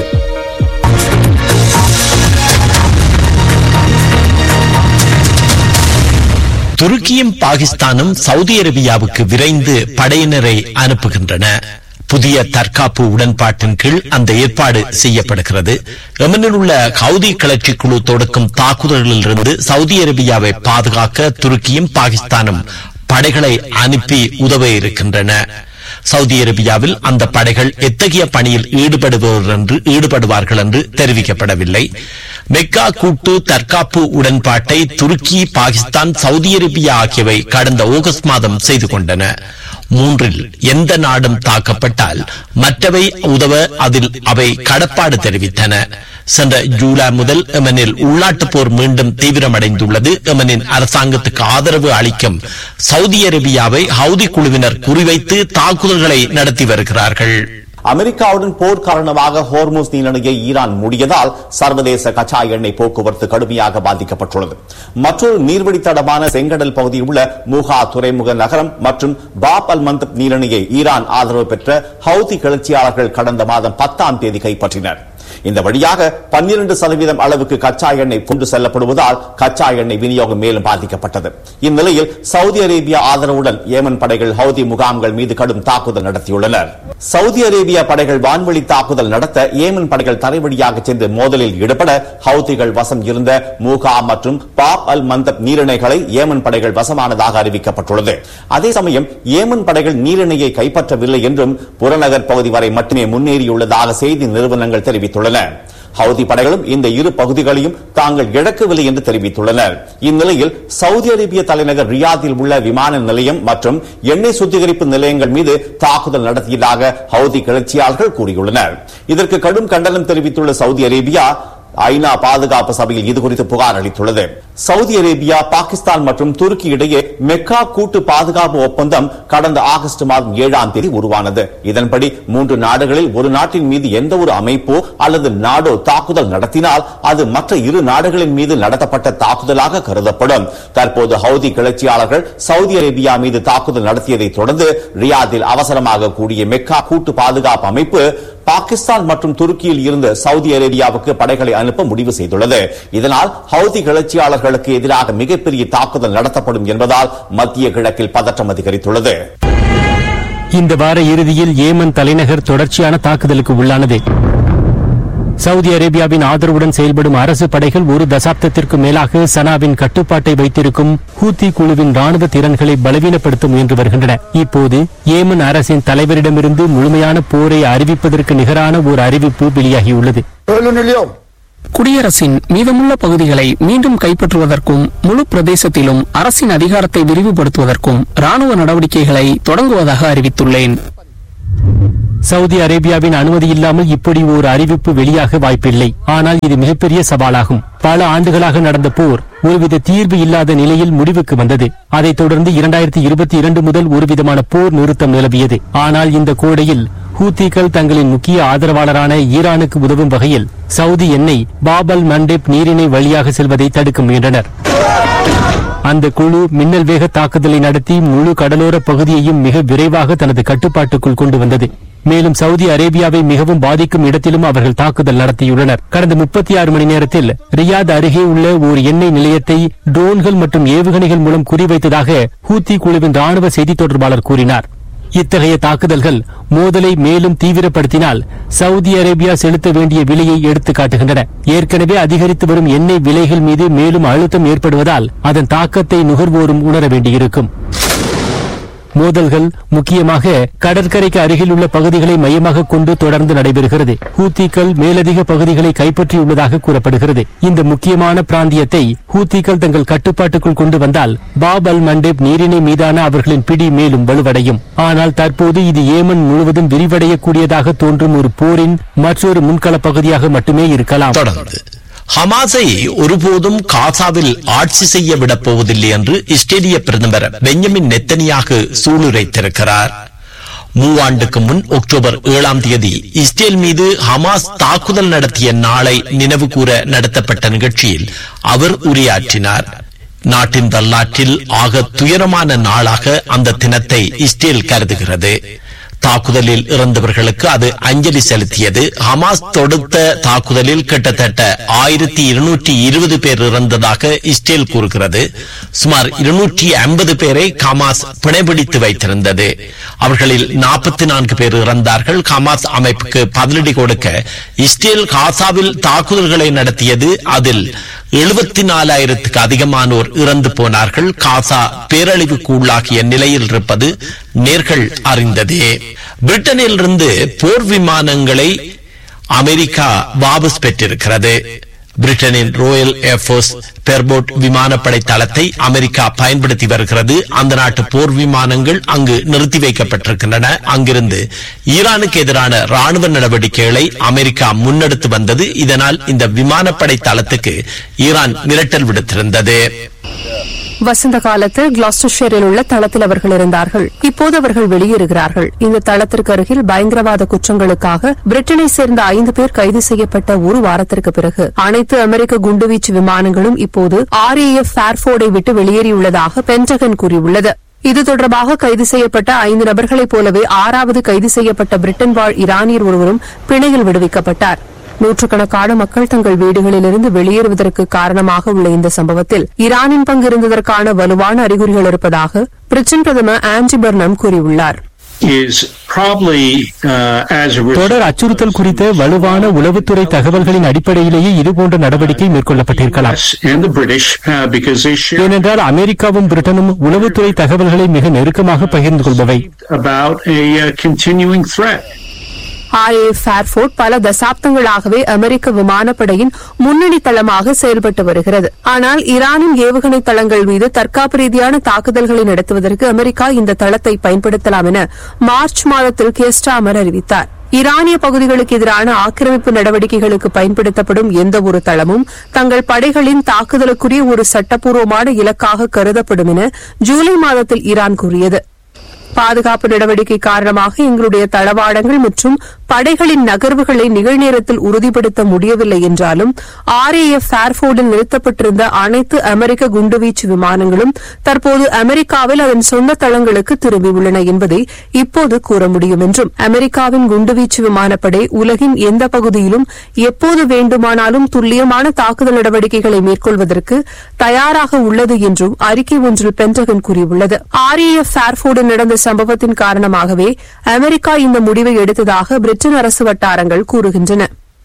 B: துருக்கியும் பாகிஸ்தானும் சவுதி அரேபியாவுக்கு விரைந்து படையினரை அனுப்புகின்றன. புதிய தற்காப்பு உடன்பாட்டின் கீழ் அந்த ஏற்பாடு செய்யப்படுகிறது. யெமனில் உள்ள ஹவுதி கிளர்ச்சி குழு தொடுக்கும் தாக்குதல்களில் இருந்து சவுதி அரேபியாவை பாதுகாக்க துருக்கியும் பாகிஸ்தானும் படைகளை அனுப்பி உதவ இருக்கின்றன. சவுதி அரேபியாவில் அந்த படைகள் எத்தகைய பணியில் ஈடுபடுவார்கள் என்று ஈடுபடுவார்கள் என்று தெரிவிக்கப்படவில்லை. மெக்கா கூட்டு தற்காப்பு உடன்பாட்டை துருக்கி, பாகிஸ்தான், சவுதி அரேபியா ஆகியவை கடந்த ஆகஸ்ட் மாதம் செய்து கொண்டன. மூன்றில் எந்த நாடும் தாக்கப்பட்டால் மற்றவை உதவ அதில் அவை கடப்பாடு தெரிவித்தன. சென்ற ஜூலை முதல் யெமனில் உள்நாட்டு போர் மீண்டும் தீவிரமடைந்துள்ளது. யெமனின் அரசாங்கத்துக்கு ஆதரவு அளிக்கும் சவுதி அரேபியாவை ஹவுதி குழுவினர் குறிவைத்து தாக்குதல்களை நடத்தி வருகிறார்கள்.
F: அமெரிக்காவுடன் போர் காரணமாக ஹோர்முஸ் நீரிணையை ஈரான் மூடியதால் சர்வதேச கச்சா எண்ணெய் போக்குவரத்து கடுமையாக பாதிக்கப்பட்டுள்ளது. மற்றொரு நீர்வழித்தடமான செங்கடல் பகுதியில் உள்ள மூகா துறைமுக நகரம் மற்றும் பாப் அல் மந்தப் நீரிணையை ஈரான் ஆதரவு பெற்ற ஹவுதி கிளர்ச்சியாளர்கள் கடந்த மாதம் பத்தாம் தேதி கைப்பற்றினர். இந்த வழியாக பன்னிரண்டு சதவீதம் அளவுக்கு கச்சா எண்ணெய் கொண்டு செல்லப்படுவதால் கச்சா எண்ணெய் விநியோகம் மேலும் பாதிக்கப்பட்டது. இந்நிலையில் சவுதி அரேபியா ஆதரவுடன் ஏமன் படைகள் ஹவுதி முகாம்கள் மீது கடும் தாக்குதல் நடத்தியுள்ளனர். சவுதி அரேபியா படைகள் வான்வழி தாக்குதல் நடத்த ஏமன் படைகள் தரைவழியாக சென்று மோதலில் ஈடுபட ஹவுதிகள் வசம் இருந்த மூகா மற்றும் பாப் அல் மந்தப் நீரிணைகளை ஏமன் படைகள் வசமானதாக அறிவிக்கப்பட்டுள்ளது. அதே சமயம் ஏமன் படைகள் நீரிணையை கைப்பற்றவில்லை என்றும் புறநகர் பகுதி வரை மட்டுமே முன்னேறியுள்ளதாக செய்தி நிறுவனங்கள் தெரிவித்துள்ளன. ஹவுதி படைகளும் இந்த இரு பகுதிகளையும் தாங்கள் இழக்கவில்லை என்று தெரிவித்துள்ளனர். இந்நிலையில் சவுதி அரேபிய தலைநகர் ரியாதில் உள்ள விமான நிலையம் மற்றும் எண்ணெய் சுத்திகரிப்பு நிலையங்கள் மீது தாக்குதல் நடத்தியதாக ஹவுதி கிளர்ச்சியாளர்கள் கூறியுள்ளனர். இதற்கு கடும் கண்டனம் தெரிவித்துள்ள சவுதி அரேபியா ஐநா பாதுகாப்பு சபையில் இதுகுறித்து புகார் அளித்துள்ளது. சவுதி அரேபியா, பாகிஸ்தான் மற்றும் துருக்கி இடையே மெக்கா கூட்டு பாதுகாப்பு ஒப்பந்தம் கடந்த ஆகஸ்ட் மாதம் ஏழாம் தேதி உருவானது. இதன்படி மூன்று நாடுகளில் ஒரு நாட்டின் மீது எந்த ஒரு அமைப்போ அல்லது நாடோ தாக்குதல் நடத்தினால் அது மற்ற இரு நாடுகளின் மீது நடத்தப்பட்ட தாக்குதலாக கருதப்படும். தற்போது ஹவுதி கிளர்ச்சியாளர்கள் சவுதி அரேபியா மீது தாக்குதல் நடத்தியதை தொடர்ந்து ரியாதில் அவசரமாக கூடிய மெக்கா கூட்டு பாதுகாப்பு அமைப்பு பாகிஸ்தான் மற்றும் துருக்கியில் இருந்து சவுதி அரேபியாவுக்கு படைகளை அனுப்ப முடிவு செய்துள்ளது. இதனால் ஹவுதி கிளர்ச்சியாளர்களுக்கு எதிராக மிகப்பெரிய தாக்குதல் நடத்தப்படும் என்பதால் மத்திய கிழக்கில் பதற்றம் அதிகரித்துள்ளது.
Q: இந்த வார இறுதியில் ஏமன் தலைநகர் தொடர்ச்சியான தாக்குதலுக்கு உள்ளானது. சவுதி அரேபியாவின் ஆதரவுடன் செயல்படும் அரசு படைகள் ஒரு தசாப்தத்திற்கு மேலாக சனாவின் கட்டுப்பாட்டை வைத்திருக்கும் ஹூத்தி குழுவின் ராணுவ திறன்களை பலவீனப்படுத்த முயன்று வருகின்றன. இப்போது ஏமன் அரசின் தலைவரிடமிருந்து முழுமையான போரை அறிவிப்பதற்கு நிகரான ஒரு அறிவிப்பு வெளியாகியுள்ளது.
R: குடியரசின் மீதமுள்ள பகுதிகளை மீண்டும் கைப்பற்றுவதற்கும் முழு பிரதேசத்திலும் அரசின் அதிகாரத்தை விரிவுபடுத்துவதற்கும் ராணுவ நடவடிக்கைகளை தொடங்குவதாக அறிவித்துள்ளேன்.
Q: சவுதி அரேபியாவின் அனுமதி இல்லாமல் இப்படி ஒரு அறிவிப்பு வெளியாக வாய்ப்பில்லை. ஆனால் இது மிகப்பெரிய சவாலாகும். பல ஆண்டுகளாக நடந்த போர் ஒருவித தீர்வு இல்லாத நிலையில் முடிவுக்கு வந்தது. அதைத் தொடர்ந்து இரண்டாயிரத்தி இருபத்தி இரண்டு முதல் ஒருவிதமான போர் நிறுத்தம் நிலவியது. ஆனால் இந்த கோடையில் ஹூத்திகள் தங்களின் முக்கிய ஆதரவாளரான ஈரானுக்கு உதவும் வகையில் சவுதி எண்ணெய் பாபல் மண்டேப் நீரிணை வழியாக செல்வதை தடுக்க முயன்றனர். அந்த குழு மின்னல் வேக தாக்குதலை நடத்தி முழு கடலோர பகுதியையும் மிக விரைவாக தனது கட்டுப்பாட்டுக்குள் கொண்டு வந்தது. மேலும் சவுதி அரேபியாவை மிகவும் பாதிக்கும் இடத்திலும் அவர்கள் தாக்குதல் நடத்தியுள்ளனர். கடந்த முப்பத்தி ஆறு மணி நேரத்தில் ரியாத் அருகே உள்ள ஒரு எண்ணெய் நிலையத்தை ட்ரோன்கள் மற்றும் ஏவுகணைகள் மூலம் குறிவைத்ததாக ஹூத்தி குழுவின் ராணுவ செய்தி தொடர்பாளர் கூறினார். இத்தகைய தாக்குதல்கள் மோதலை மேலும் தீவிரப்படுத்தினால் சவுதி அரேபியா செலுத்த வேண்டிய விலையை எடுத்து காட்டுகின்றன. ஏற்கனவே அதிகரித்து வரும் எண்ணெய் விலைகள் மீது மேலும் அழுத்தம் ஏற்படுவதால் அதன் தாக்கத்தை நுகர்வோரும் உணர வேண்டியிருக்கும். மோதல்கள் முக்கியமாக கடற்கரைக்கு அருகில் உள்ள பகுதிகளை மையமாக கொண்டு தொடர்ந்து நடைபெறுகிறது. ஹூத்திகள் மேலதிக பகுதிகளை கைப்பற்றியுள்ளதாக கூறப்படுகிறது. இந்த முக்கியமான பிராந்தியத்தை ஹூத்திகள் தங்கள் கட்டுப்பாட்டுக்குள் கொண்டு வந்தால் பாப் அல் மண்டேப் நீரிணை மீதான அவர்களின் பிடி மேலும் வலுவடையும். ஆனால் தற்போது இது ஏமன் முழுவதும் விரிவடையக்கூடியதாக தோன்றும் ஒரு போரின் மற்றொரு முன்கள பகுதியாக மட்டுமே இருக்கலாம்.
B: ஹமாஸை ஒருபோதும் காசாவில் ஆட்சி செய்ய விடப் போவதில்லை என்று இஸ்ரேலிய பிரதமர் பெஞ்சமின் நெத்தனியாகு சூளுரைத்திருக்கிறார். மூவாண்டுக்கு முன் அக்டோபர் ஏழாம் தேதி இஸ்ரேல் மீது ஹமாஸ் தாக்குதல் நடத்திய நாளை நினைவு கூற நடத்தப்பட்ட நிகழ்ச்சியில் அவர் உரையாற்றினார். நாட்டின் வரலாற்றில் ஆக துயரமான நாளாக அந்த தினத்தை இஸ்ரேல் கருதுகிறது. தாக்குதலில் இறந்தவர்களுக்கு அது அஞ்சலி செலுத்தியது. ஹமாஸ் தொடுத்த தாக்குதலில் கிட்டத்தட்ட ஆயிரத்தி இருநூற்றி இருபது பேர் இறந்ததாக இஸ்ரேல் கூறுகிறது. சுமார் இருநூற்றி ஐம்பது பேரை ஹமாஸ் பிணைபிடித்து வைத்திருந்தது. அவர்களில் நாற்பத்தி நான்கு பேர் இறந்தார்கள். ஹமாஸ் அமைப்புக்கு பதிலடி கொடுக்க இஸ்ரேல் காசாவில் தாக்குதல்களை நடத்தியது. அதில் எழுபத்தி நாலாயிரத்துக்கு அதிகமானோர் இறந்து போனார்கள். காசா பேரழிவுக்கு உள்ளாகிய நிலையில் இருப்பது நேர்கள் அறிந்ததே. பிரிட்டனில் இருந்து போர் விமானங்களை அமெரிக்கா வாபஸ் பெற்றிருக்கிறது. பிரிட்டனின் ராயல் ஏர்போர்ஸ் பெர்போர்ட் விமானப்படை தளத்தை அமெரிக்கா பயன்படுத்தி வருகிறது. அந்த நாட்டு போர் விமானங்கள் அங்கு நிறுத்தி வைக்கப்பட்டிருக்கின்றன. அங்கிருந்து ஈரானுக்கு எதிரான ராணுவ நடவடிக்கைகளை அமெரிக்கா முன்னெடுத்து வந்தது. இதனால் இந்த விமானப்படை தளத்துக்கு ஈரான் மிரட்டல் விடுத்திருந்தது.
S: வசந்த காலத்தில் கிளாஸ்டர்ஷியரில் உள்ள தளத்தில் அவர்கள் இருந்தார்கள். இப்போது அவர்கள் வெளியேறுகிறார்கள். இந்த தளத்திற்கு அருகில் பயங்கரவாத குற்றங்களுக்காக பிரிட்டனை சேர்ந்த ஐந்து பேர் கைது செய்யப்பட்ட ஒரு வாரத்திற்கு பிறகு அனைத்து அமெரிக்க குண்டுவீச்சு விமானங்களும் இப்போது ஆர் ஏ எஃப் ஃபேர்ஃபோர்டை விட்டு வெளியேறியுள்ளதாக பென்டகன் கூறியுள்ளது. இது தொடர்பாக கைது செய்யப்பட்ட ஐந்து நபர்களைப் போலவே ஆறாவது கைது செய்யப்பட்ட பிரிட்டன் வாழ் ஈரானியர் ஒருவரும் பிணையில் விடுவிக்கப்பட்டார். நூற்றுக்கணக்கான மக்கள் தங்கள் வீடுகளிலிருந்து வெளியேறுவதற்கு காரணமாக உள்ள இந்த சம்பவத்தில் ஈரானின் பங்கு இருந்ததற்கான வலுவான அறிகுறிகள் இருப்பதாக பிரிட்டன் பிரதமர் ஆண்டி பர்னம் கூறியுள்ளார்.
Q: தொடர் அச்சுறுத்தல் குறித்த வலுவான உளவுத்துறை தகவல்களின் அடிப்படையிலேயே இதுபோன்ற நடவடிக்கை மேற்கொள்ளப்பட்டிருக்கலாம். ஏனென்றால் அமெரிக்காவும் பிரிட்டனும் உளவுத்துறை தகவல்களை மிக நெருக்கமாக பகிர்ந்து கொள்பவை.
S: ஆர் ஏ எஃப் ஃபேர்ஃபோர்ட் பல தசாப்தங்களாகவே அமெரிக்க விமானப்படையின் முன்னணி தளமாக செயல்பட்டு வருகிறது. ஆனால் ஈரானின் ஏவுகணை தளங்கள் மீது தற்காப்பு ரீதியான தாக்குதல்களை நடத்துவதற்கு அமெரிக்கா இந்த தளத்தை பயன்படுத்தலாம் என மார்ச் மாதத்தில் கெஸ்டாமர் அறிவித்தார். ஈரானிய பகுதிகளுக்கு எதிரான ஆக்கிரமிப்பு நடவடிக்கைகளுக்கு பயன்படுத்தப்படும் எந்த ஒரு தளமும் தங்கள் படைகளின் தாக்குதலுக்குரிய ஒரு சட்டப்பூர்வமான இலக்காக கருதப்படும் என ஜூலை மாதத்தில் ஈரான் கூறியது. பாதுகாப்பு நடவடிக்கை காரணமாக எங்களுடைய தளவாடங்கள் மற்றும் படைகளின் நகர்வுகளை நிகழ்நேரத்தில் உறுதிப்படுத்த முடியவில்லை என்றாலும் ஆர் ஏ எஃப் ஃபேர்ஃபோர்டில் நிறுத்தப்பட்டிருந்த அனைத்து அமெரிக்க குண்டுவீச்சு விமானங்களும் தற்போது அமெரிக்காவில் அதன் சொந்த தளங்களுக்கு திரும்பியுள்ளன என்பதை இப்போது கூற முடியும் என்றும் அமெரிக்காவின் குண்டுவீச்சு விமானப்படை உலகின் எந்த பகுதியிலும் எப்போது வேண்டுமானாலும் துல்லியமான தாக்குதல் நடவடிக்கைகளை மேற்கொள்வதற்கு தயாராக உள்ளது என்றும் அறிக்கை ஒன்றில் பென்டகன் கூறியுள்ளது. ஆர் ஏ எஃப் ஃபேர்ஃபோர்டில் நடந்த சம்பவத்தின் காரணமாகவே அமெரிக்கா இந்த முடிவை எடுத்ததாக பிரிட்டன் அரசு வட்டாரங்கள் கூறுகின்றன.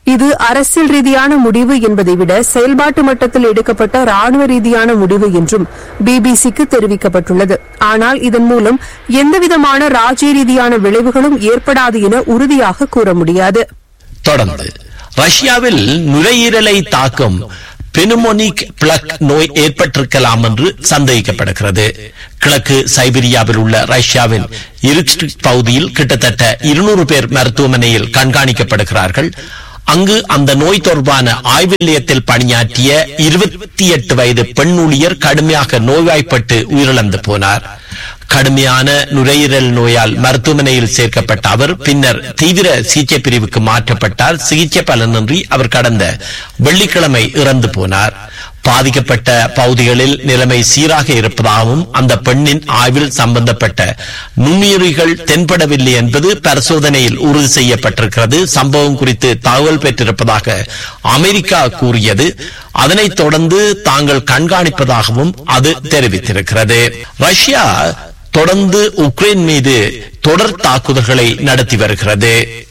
S: இது அரசியல் ரீதியான முடிவு என்பதை விட செயல்பாட்டு மட்டத்தில் எடுக்கப்பட்ட ராணுவ ரீதியான முடிவு என்றும் பிபிசிக்கு தெரிவிக்கப்பட்டுள்ளது. ஆனால் இதன் மூலம் எந்தவிதமான ராஜ்ய ரீதியான விளைவுகளும் ஏற்படாது என உறுதியாக கூற முடியாது.
B: தொடர்ந்து ரஷ்யாவில் நுரையீரலை தாக்கும் பெனுமோனிக் பிளக் நோய் ஏற்பட்டிருக்கலாம் என்று சந்தேகிக்கப்படுகிறது. கிழக்கு சைபீரியாவில் உள்ள ரஷ்யாவின் இரிக்ஸ்க் பகுதியில் கிட்டத்தட்ட இருநூறு பேர் மருத்துவமனையில் கண்காணிக்கப்படுகிறார்கள். அங்கு அந்த நோய் தொடர்பான ஆய்வு நிலையத்தில் பணியாற்றிய இருபத்தி எட்டு வயது பெண் ஊழியர் கடுமையாக நோய்வாய்ப்பட்டு உயிரிழந்து போனார். கடுமையான நுரையீரல் நோயால் மருத்துவமனையில் சேர்க்கப்பட்ட அவர் பின்னர் தீவிர சிகிச்சை பிரிவுக்கு மாற்றப்பட்டார். சிகிச்சை பலனின்றி அவர் கடந்த வெள்ளிக்கிழமை இறந்து போனார். பாதிக்கப்பட்ட பகுதிகளில் நிலைமை சீராக இருப்பதாகவும் அந்த பெண்ணின் ஆய்வில் சம்பந்தப்பட்ட நுண்ணுயிரிகள் தென்படவில்லை என்பது பரிசோதனையில் உறுதி செய்யப்பட்டிருக்கிறது. சம்பவம் குறித்து தகவல் பெற்றிருப்பதாக அமெரிக்கா கூறியது. அதனைத் தொடர்ந்து தாங்கள் கண்காணிப்பதாகவும் அது தெரிவித்திருக்கிறது. ரஷ்யா தொடர்ந்து உக்ரைன் மீது தொடர் தாக்குதல்களை நடத்தி வருகிறது.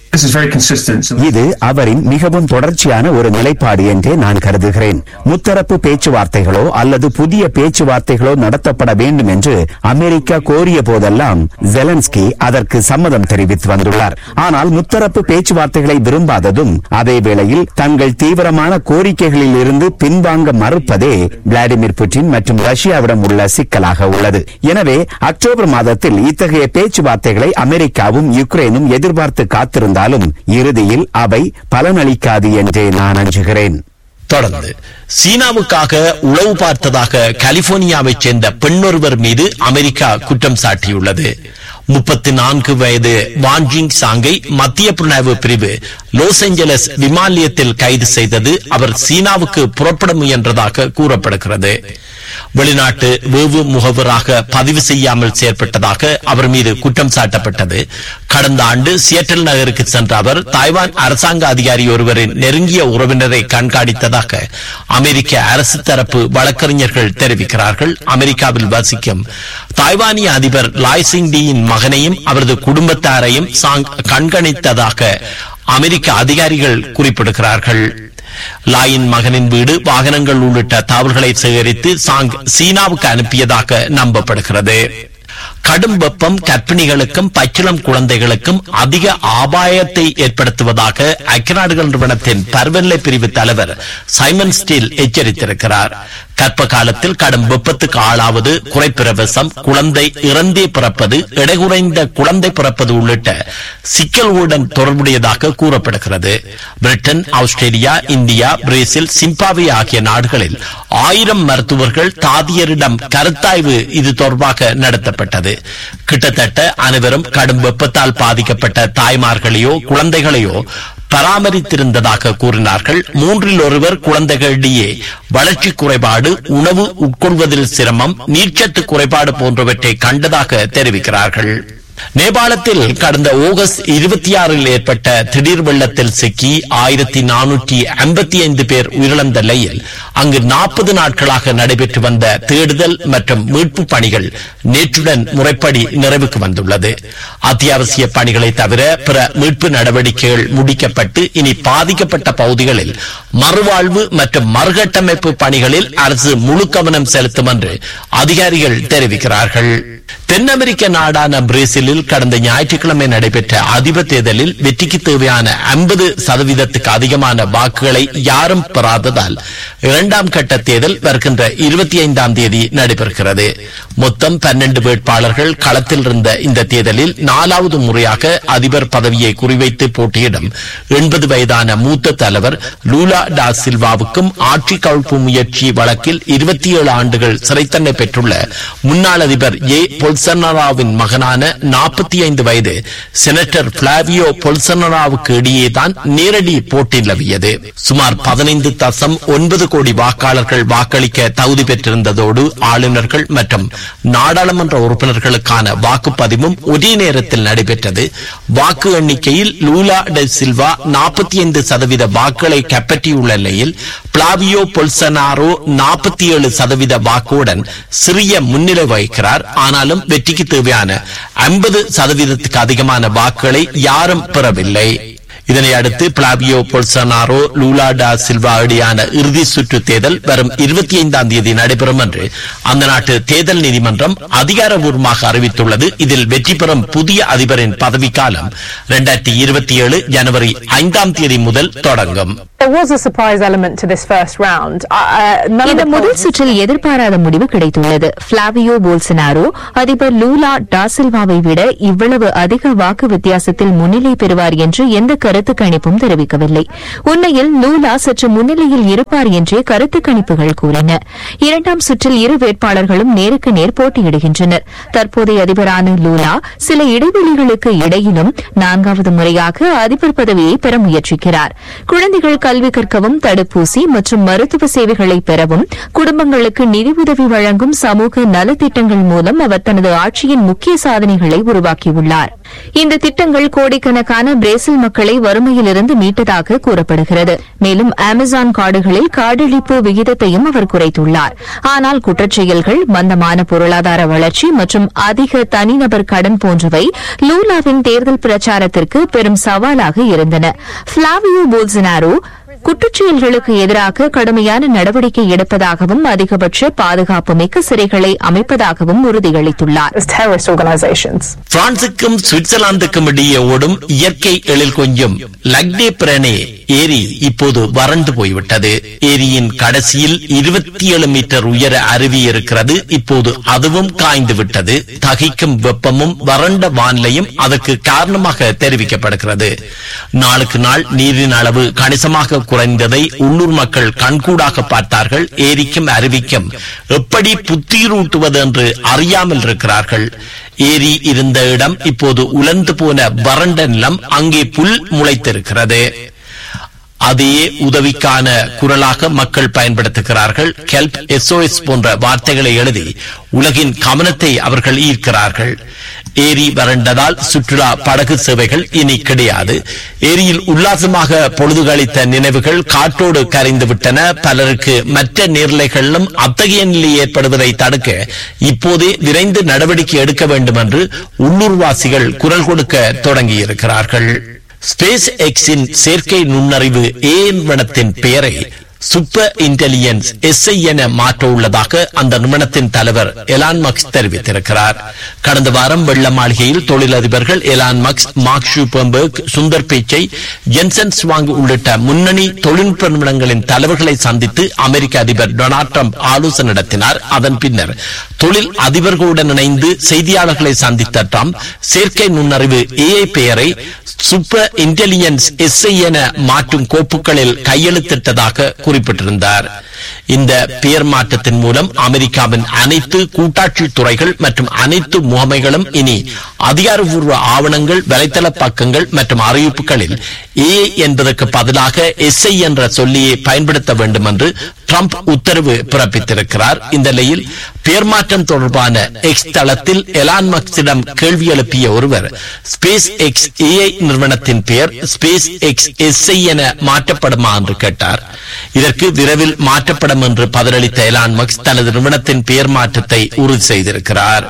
P: இது அவரின் மிகவும் தொடர்ச்சியான ஒரு நிலைப்பாடு என்றே நான் கருதுகிறேன். முத்தரப்பு பேச்சுவார்த்தைகளோ அல்லது புதிய பேச்சுவார்த்தைகளோ நடத்தப்பட வேண்டும் என்று அமெரிக்கா கோரிய போதெல்லாம் ஜெலன்ஸ்கி அதற்கு சம்மதம் தெரிவித்து வந்துள்ளார். ஆனால் முத்தரப்பு பேச்சுவார்த்தைகளை விரும்பாததும் அதே வேளையில் தங்கள் தீவிரமான கோரிக்கைகளில் இருந்து பின்வாங்க மறுப்பதே விளாடிமிர் புட்டின் மற்றும் ரஷ்யாவிடம் உள்ள சிக்கலாக உள்ளது. எனவே அக்டோபர் மாதத்தில் இத்தகைய பேச்சுவார்த்தைகளை அமெரிக்காவும் யுக்ரைனும் எதிர்பார்த்து காத்திருந்தால் இறுதியில் அவை பலனளிக்காது என்றே நான் அஞ்சுகிறேன்.
B: தொடர்ந்து சீனாவுக்காக உளவு பார்த்ததாக கலிபோர்னியாவைச் சேர்ந்த பெண்ணொருவர் மீது அமெரிக்கா குற்றம் சாட்டியுள்ளது. முப்பத்தி நான்கு வயது வான்ஜிங் சாங்கை மத்திய புலனாய்வு பிரிவு லாஸ் ஏஞ்சலஸ் விமான நிலையத்தில் கைது செய்தது. அவர் சீனாவுக்கு புறப்பட முயன்றதாக கூறப்படுகிறது. வெளிநாட்டு வேவு முகவராக பதிவு செய்யாமல் செயற்பட்டதாக அவர் மீது குற்றம் சாட்டப்பட்டது. கடந்த ஆண்டு சியட்டல் நகருக்கு சென்ற அவர் தாய்வான் அரசாங்க அதிகாரி ஒருவரின் நெருங்கிய உறவினரை கண்காணித்ததாக அமெரிக்க அரசு தரப்பு வழக்கறிஞர்கள் தெரிவிக்கிறார்கள். அமெரிக்காவில் வசிக்கும் தாய்வானிய அதிபர் லாய் சிங் டியின் மகனையும் அவரது குடும்பத்தாரையும் சாங் கண்காணித்ததாக அமெரிக்க அதிகாரிகள் குறிப்பிடுகிறார்கள். லாயின் மகனின் வீடு, வாகனங்கள் உள்ளிட்ட தகவல்களை சேகரித்து சாங் சீனாவுக்கு அனுப்பியதாக நம்பப்படுகிறது. கடும் வெப்பம் கர்ப்பிணிகளுக்கும் பச்சிளம் குழந்தைகளுக்கும் அதிக ஆபாயத்தை ஏற்படுத்துவதாக ஐக்கிய நாடுகள் நிறுவனத்தின் பருவநிலை பிரிவு தலைவர் சைமன் ஸ்டீல் எச்சரித்திருக்கிறார். கர்ப்ப காலத்தில் கடும் வெப்பத்துக்கு ஆளாவது, குறைப்பிரவசம், குழந்தை இறந்தே பிறப்பது, எடை குறைந்த குழந்தை பிறப்பது உள்ளிட்ட சிக்கல்களுடன் தொடர்புடையதாக கூறப்படுகிறது. Britain, Australia, India, Brazil, Zimbabwe ஆகிய நாடுகளில் ஆயிரம் மருத்துவர்கள் தாதியரிடம் கருத்தாய்வு இது தொடர்பாக நடத்தப்பட்டது. கிட்டத்தட்ட அனைவரும் கடும் வெப்பத்தால் பாதிக்கப்பட்ட தாய்மார்களையோ குழந்தைகளையோ பராமரித்திருந்ததாக கூறினார்கள். மூன்றில் ஒருவர் குழந்தைகளிடையே வளர்ச்சி குறைபாடு, உணவு உட்கொள்வதில் சிரமம், நீர்ச்சத்து குறைபாடு போன்றவற்றை கண்டதாக தெரிவிக்கிறார்கள். நேபாளத்தில் கடந்த ஆகஸ்ட் இருபத்தி ஆறில் ஏற்பட்ட திடீர் வெள்ளத்தில் சிக்கி ஆயிரத்தி நானூற்றி ஐம்பத்தி ஐந்து பேர் உயிரிழந்த நிலையில் அங்கு நாற்பது நாட்களாக நடைபெற்று வந்த தேடுதல் மற்றும் மீட்பு பணிகள் நேற்றுடன் முறைப்படி நிறைவுக்கு வந்துள்ளது. அத்தியாவசிய பணிகளை தவிர பிற மீட்பு நடவடிக்கைகள் முடிக்கப்பட்டு இனி பாதிக்கப்பட்ட பகுதிகளில் மறுவாழ்வு மற்றும் மறுகட்டமைப்பு பணிகளில் அரசு முழு கவனம் செலுத்தும் என்று அதிகாரிகள் தெரிவிக்கிறார்கள். தென் அமெரிக்க நாடான பிரேசிலில் கடந்த ஞாயிற்றுக்கிழமை நடைபெற்ற அதிபர் தேர்தலில் வெற்றிக்கு தேவையான ஐம்பது சதவீதத்துக்கு அதிகமான வாக்குகளை யாரும் பெறாததால் இரண்டாம் கட்ட தேர்தல் வருகின்ற இருபத்தி ஐந்தாம் தேதி நடைபெறுகிறது. மொத்தம் பன்னெண்டு வேட்பாளர்கள் களத்தில் இருந்த இந்த தேர்தலில் நாலாவது முறையாக அதிபர் பதவியை குறிவைத்து போட்டியிடும் எண்பது வயதான மூத்த தலைவர் லூலா டா சில்வாவுக்கும் ஆட்சி கவிழ்ப்பு முயற்சி வழக்கில் இருபத்தி ஏழு ஆண்டுகள் சிறை தண்டனை பெற்றுள்ள முன்னாள் அதிபர் ஏ பொல்சனாரோவின் மகனான நாற்பத்தி ஐந்து வயது செனட்டர் பிளாவியோ பொல்சனாரோவுக்கு இடையேதான் நேரடி போட்டி நிலவியது. சுமார் பதினைந்து தசம் ஒன்பது கோடி வாக்காளர்கள் வாக்களிக்க தகுதி பெற்றிருந்ததோடு ஆளுநர்கள் மற்றும் நாடாளுமன்ற உறுப்பினர்களுக்கான வாக்குப்பதிவும் ஒரே நேரத்தில் நடைபெற்றது. வாக்கு எண்ணிக்கையில் லூலா ட சில்வா நாற்பத்தி ஐந்து சதவீத வாக்குகளை கைப்பற்றியுள்ள நிலையில் பிளாவியோ பொல்சனாரோ நாற்பத்தி ஏழு சதவீத வாக்குடன் சிறிய முன்னிலை வகிக்கிறார். ஆனாலும் வெற்றிக்கு தேவையான ஐம்பது சதவீதத்துக்கு அதிகமான வாக்குகளை யாரும் பெறவில்லை. இதனை அடுத்து பிளாவியோ பொல்சனாரோ லூலா டா சில்வா இடையான இறுதி சுற்று தேர்தல் வரும் இருபத்தி ஐந்தாம் தேதி நடைபெறும் என்று அந்த நாட்டு தேர்தல் நீதிமன்றம் அதிகாரப்பூர்வமாக அறிவித்துள்ளது. இதில் வெற்றி பெறும் புதிய அதிபரின் பதவிக்காலம் இரண்டாயிரத்தி இருபத்தி ஏழு ஜனவரி ஐந்தாம் தேதி முதல் தொடங்கும்.
T: இந்த முதல் சுற்றில் எதிர்பாராத முடிவு கிடைத்துள்ளது. பிளாவியோ போல்சனாரோ அதிபர் லூலா டா சில்வாவை விட இவ்வளவு அதிக வாக்கு வித்தியாசத்தில் முன்னிலை பெறுவார் என்று எந்த கருத்து கணிப்பும் தெரிவிக்கவில்லை. உண்மையில் லூலா சற்று முன்னிலையில் இருப்பார் என்றே கருத்து கணிப்புகள் கூறின. இரண்டாம் சுற்றில் இரு வேட்பாளர்களும் நேருக்கு நேர் போட்டியிடுகின்றனர். தற்போதைய அதிபரான லூலா சில இடைவெளிகளுக்கு இடையிலும் நான்காவது முறையாக அதிபர் பதவியை பெற முயற்சிக்கிறார். குழந்தைகள் கல்வி கற்கவும், தடுப்பூசி மற்றும் மருத்துவ சேவைகளை பெறவும், குடும்பங்களுக்கு நிதியுதவி வழங்கும் சமூக நலத்திட்டங்கள் மூலம் அவர் தனது ஆட்சியின் முக்கிய சாதனைகளை உருவாக்கியுள்ளார். இந்த திட்டங்கள் கோடிக்கணக்கான பிரேசில் மக்களை வறுமையிலிருந்து மீட்டதாக கூறப்படுகிறது. மேலும் அமேசான் காடுகளில் காடழிப்பு விகிதத்தையும் அவர் குறைத்துள்ளார். ஆனால் குற்றச்செயல்கள், மந்தமான பொருளாதார வளர்ச்சி மற்றும் அதிக தனிநபர் கடன் போன்றவை லூலாவின் தேர்தல் பிரச்சாரத்திற்கு பெரும் சவாலாக இருந்தன. பிளாவியோ போல்சனாரோ குற்றச்செயல்களுக்கு எதிராக கடுமையான நடவடிக்கை எடுப்பதாகவும் அதிகபட்ச பாதுகாப்பு மிக்க சிறைகளை அமைப்பதாகவும் உறுதியளித்துள்ளார்.
B: பிரான்சுக்கும் சுவிட்சர்லாந்துக்கும் இடையே ஓடும் இயற்கை எழில் கொஞ்சம் லக்டே பிரனே ஏரி இப்போது வறண்டு போய்விட்டது. ஏரியின் கடைசியில் இருபத்தி ஏழு மீட்டர் உயர அருவி இருக்கிறது. இப்போது அதுவும் காய்ந்து விட்டது. தகிக்கும் வெப்பமும் வறண்ட வானிலையும் அதற்கு காரணமாக தெரிவிக்கப்படுகிறது. நாளுக்கு நாள் நீரின் அளவு கணிசமாக குறைந்ததை உள்ளூர் மக்கள் கண்கூடாக பார்த்தார்கள். ஏரிக்கும் அருவிக்கும் எப்படி புத்துயிரூட்டுவது என்று அறியாமல் இருக்கிறார்கள். ஏரி இருந்த இடம் இப்போது உலர்ந்து போன வறண்ட நிலம். அங்கே புல் முளைத்திருக்கிறது. அதே உதவிக்கான குரலாக மக்கள் பயன்படுத்துகிறார்கள். ஹெல்ப், எஸ்ஓஎஸ் போன்ற வார்த்தைகளை எழுதி உலகின் கவனத்தை அவர்கள் ஈர்க்கிறார்கள். ஏரி வறண்டதால் சுற்றுலா படகு சேவைகள் இனி கிடையாது. ஏரியில் உல்லாசமாக பொழுதுகளித்த நினைவுகள் காற்றோடு கரைந்து விட்டன. பலருக்கு மற்ற நீர்நிலைகளிலும் அத்தகைய நிலை ஏற்படுவதை தடுக்க இப்போதே விரைந்து நடவடிக்கை எடுக்க வேண்டும் என்று உள்ளூர்வாசிகள் குரல் கொடுக்க தொடங்கியிருக்கிறார்கள். ஸ்பேஸ் எக்ஸின் செயற்கை நுண்ணறிவு ஏ நிறுவனத்தின் பெயரை சூப்பர் இன்டெலிஜென்ஸ் எஸ்ஐ என மாற்ற உள்ளதாக அந்த நிறுவனத்தின் தலைவர் எலான் மஸ்க் தெரிவித்திருக்கிறார். கடந்த வாரம் வெள்ள மாளிகையில் தொழிலதிபர்கள் Elon Musk, mark Zuckerberg, Sundar Pichai, Jensen ஸ்வாங் உள்ளிட்ட முன்னணி தொழில்நுட்ப நிறுவனங்களின் தலைவர்களை சந்தித்து அமெரிக்க அதிபர் டொனால்ட் ட்ரம்ப் ஆலோசனை நடத்தினார். அதன் பின்னர் தொழில் அதிபர்களுடன் இணைந்து செய்தியாளர்களை சந்தித்த ட்ரம்ப் செயற்கை நுண்ணறிவு ஏஐ பெயரை சூப்பர் இன்டெலிஜென்ஸ் எஸ்ஐ என மாற்றும் கோப்புகளில் கையெழுத்திட்டதாக குறிப்பிட்டிருந்தார். இந்த பெயர் மாற்றத்தின் மூலம் அமெரிக்காவின் அனைத்து கூட்டாட்சி துறைகள் மற்றும் அனைத்து முகமைகளும் இனி அதிகாரப்பூர்வ ஆவணங்கள், வலைத்தள பக்கங்கள் மற்றும் அறிவிப்புகளில் ஏ என்பதற்கு பதிலாக எஸ்ஐ என்ற சொல்லியை பயன்படுத்த வேண்டும் என்று ட்ரம்ப் உத்தரவு பிறப்பித்திருக்கிறார். இந்த நிலையில் பெயர் மாற்றம் தொடர்பான எக்ஸ் தளத்தில் எலான் மஸ்கிடம் கேள்வி எழுப்பிய ஒருவர் ஸ்பேஸ் எக்ஸ் ஏஐ நிறுவனத்தின் பெயர் ஸ்பேஸ் எக்ஸ் எஸ்ஐ என மாற்றப்படுமா என்று கேட்டார். இதற்கு விரைவில் மாற்றப்படும் என்று பதிலளித்த எலான் மஸ்க் தனது நிறுவனத்தின் பெயர் மாற்றத்தை உறுதி செய்திருக்கிறார்.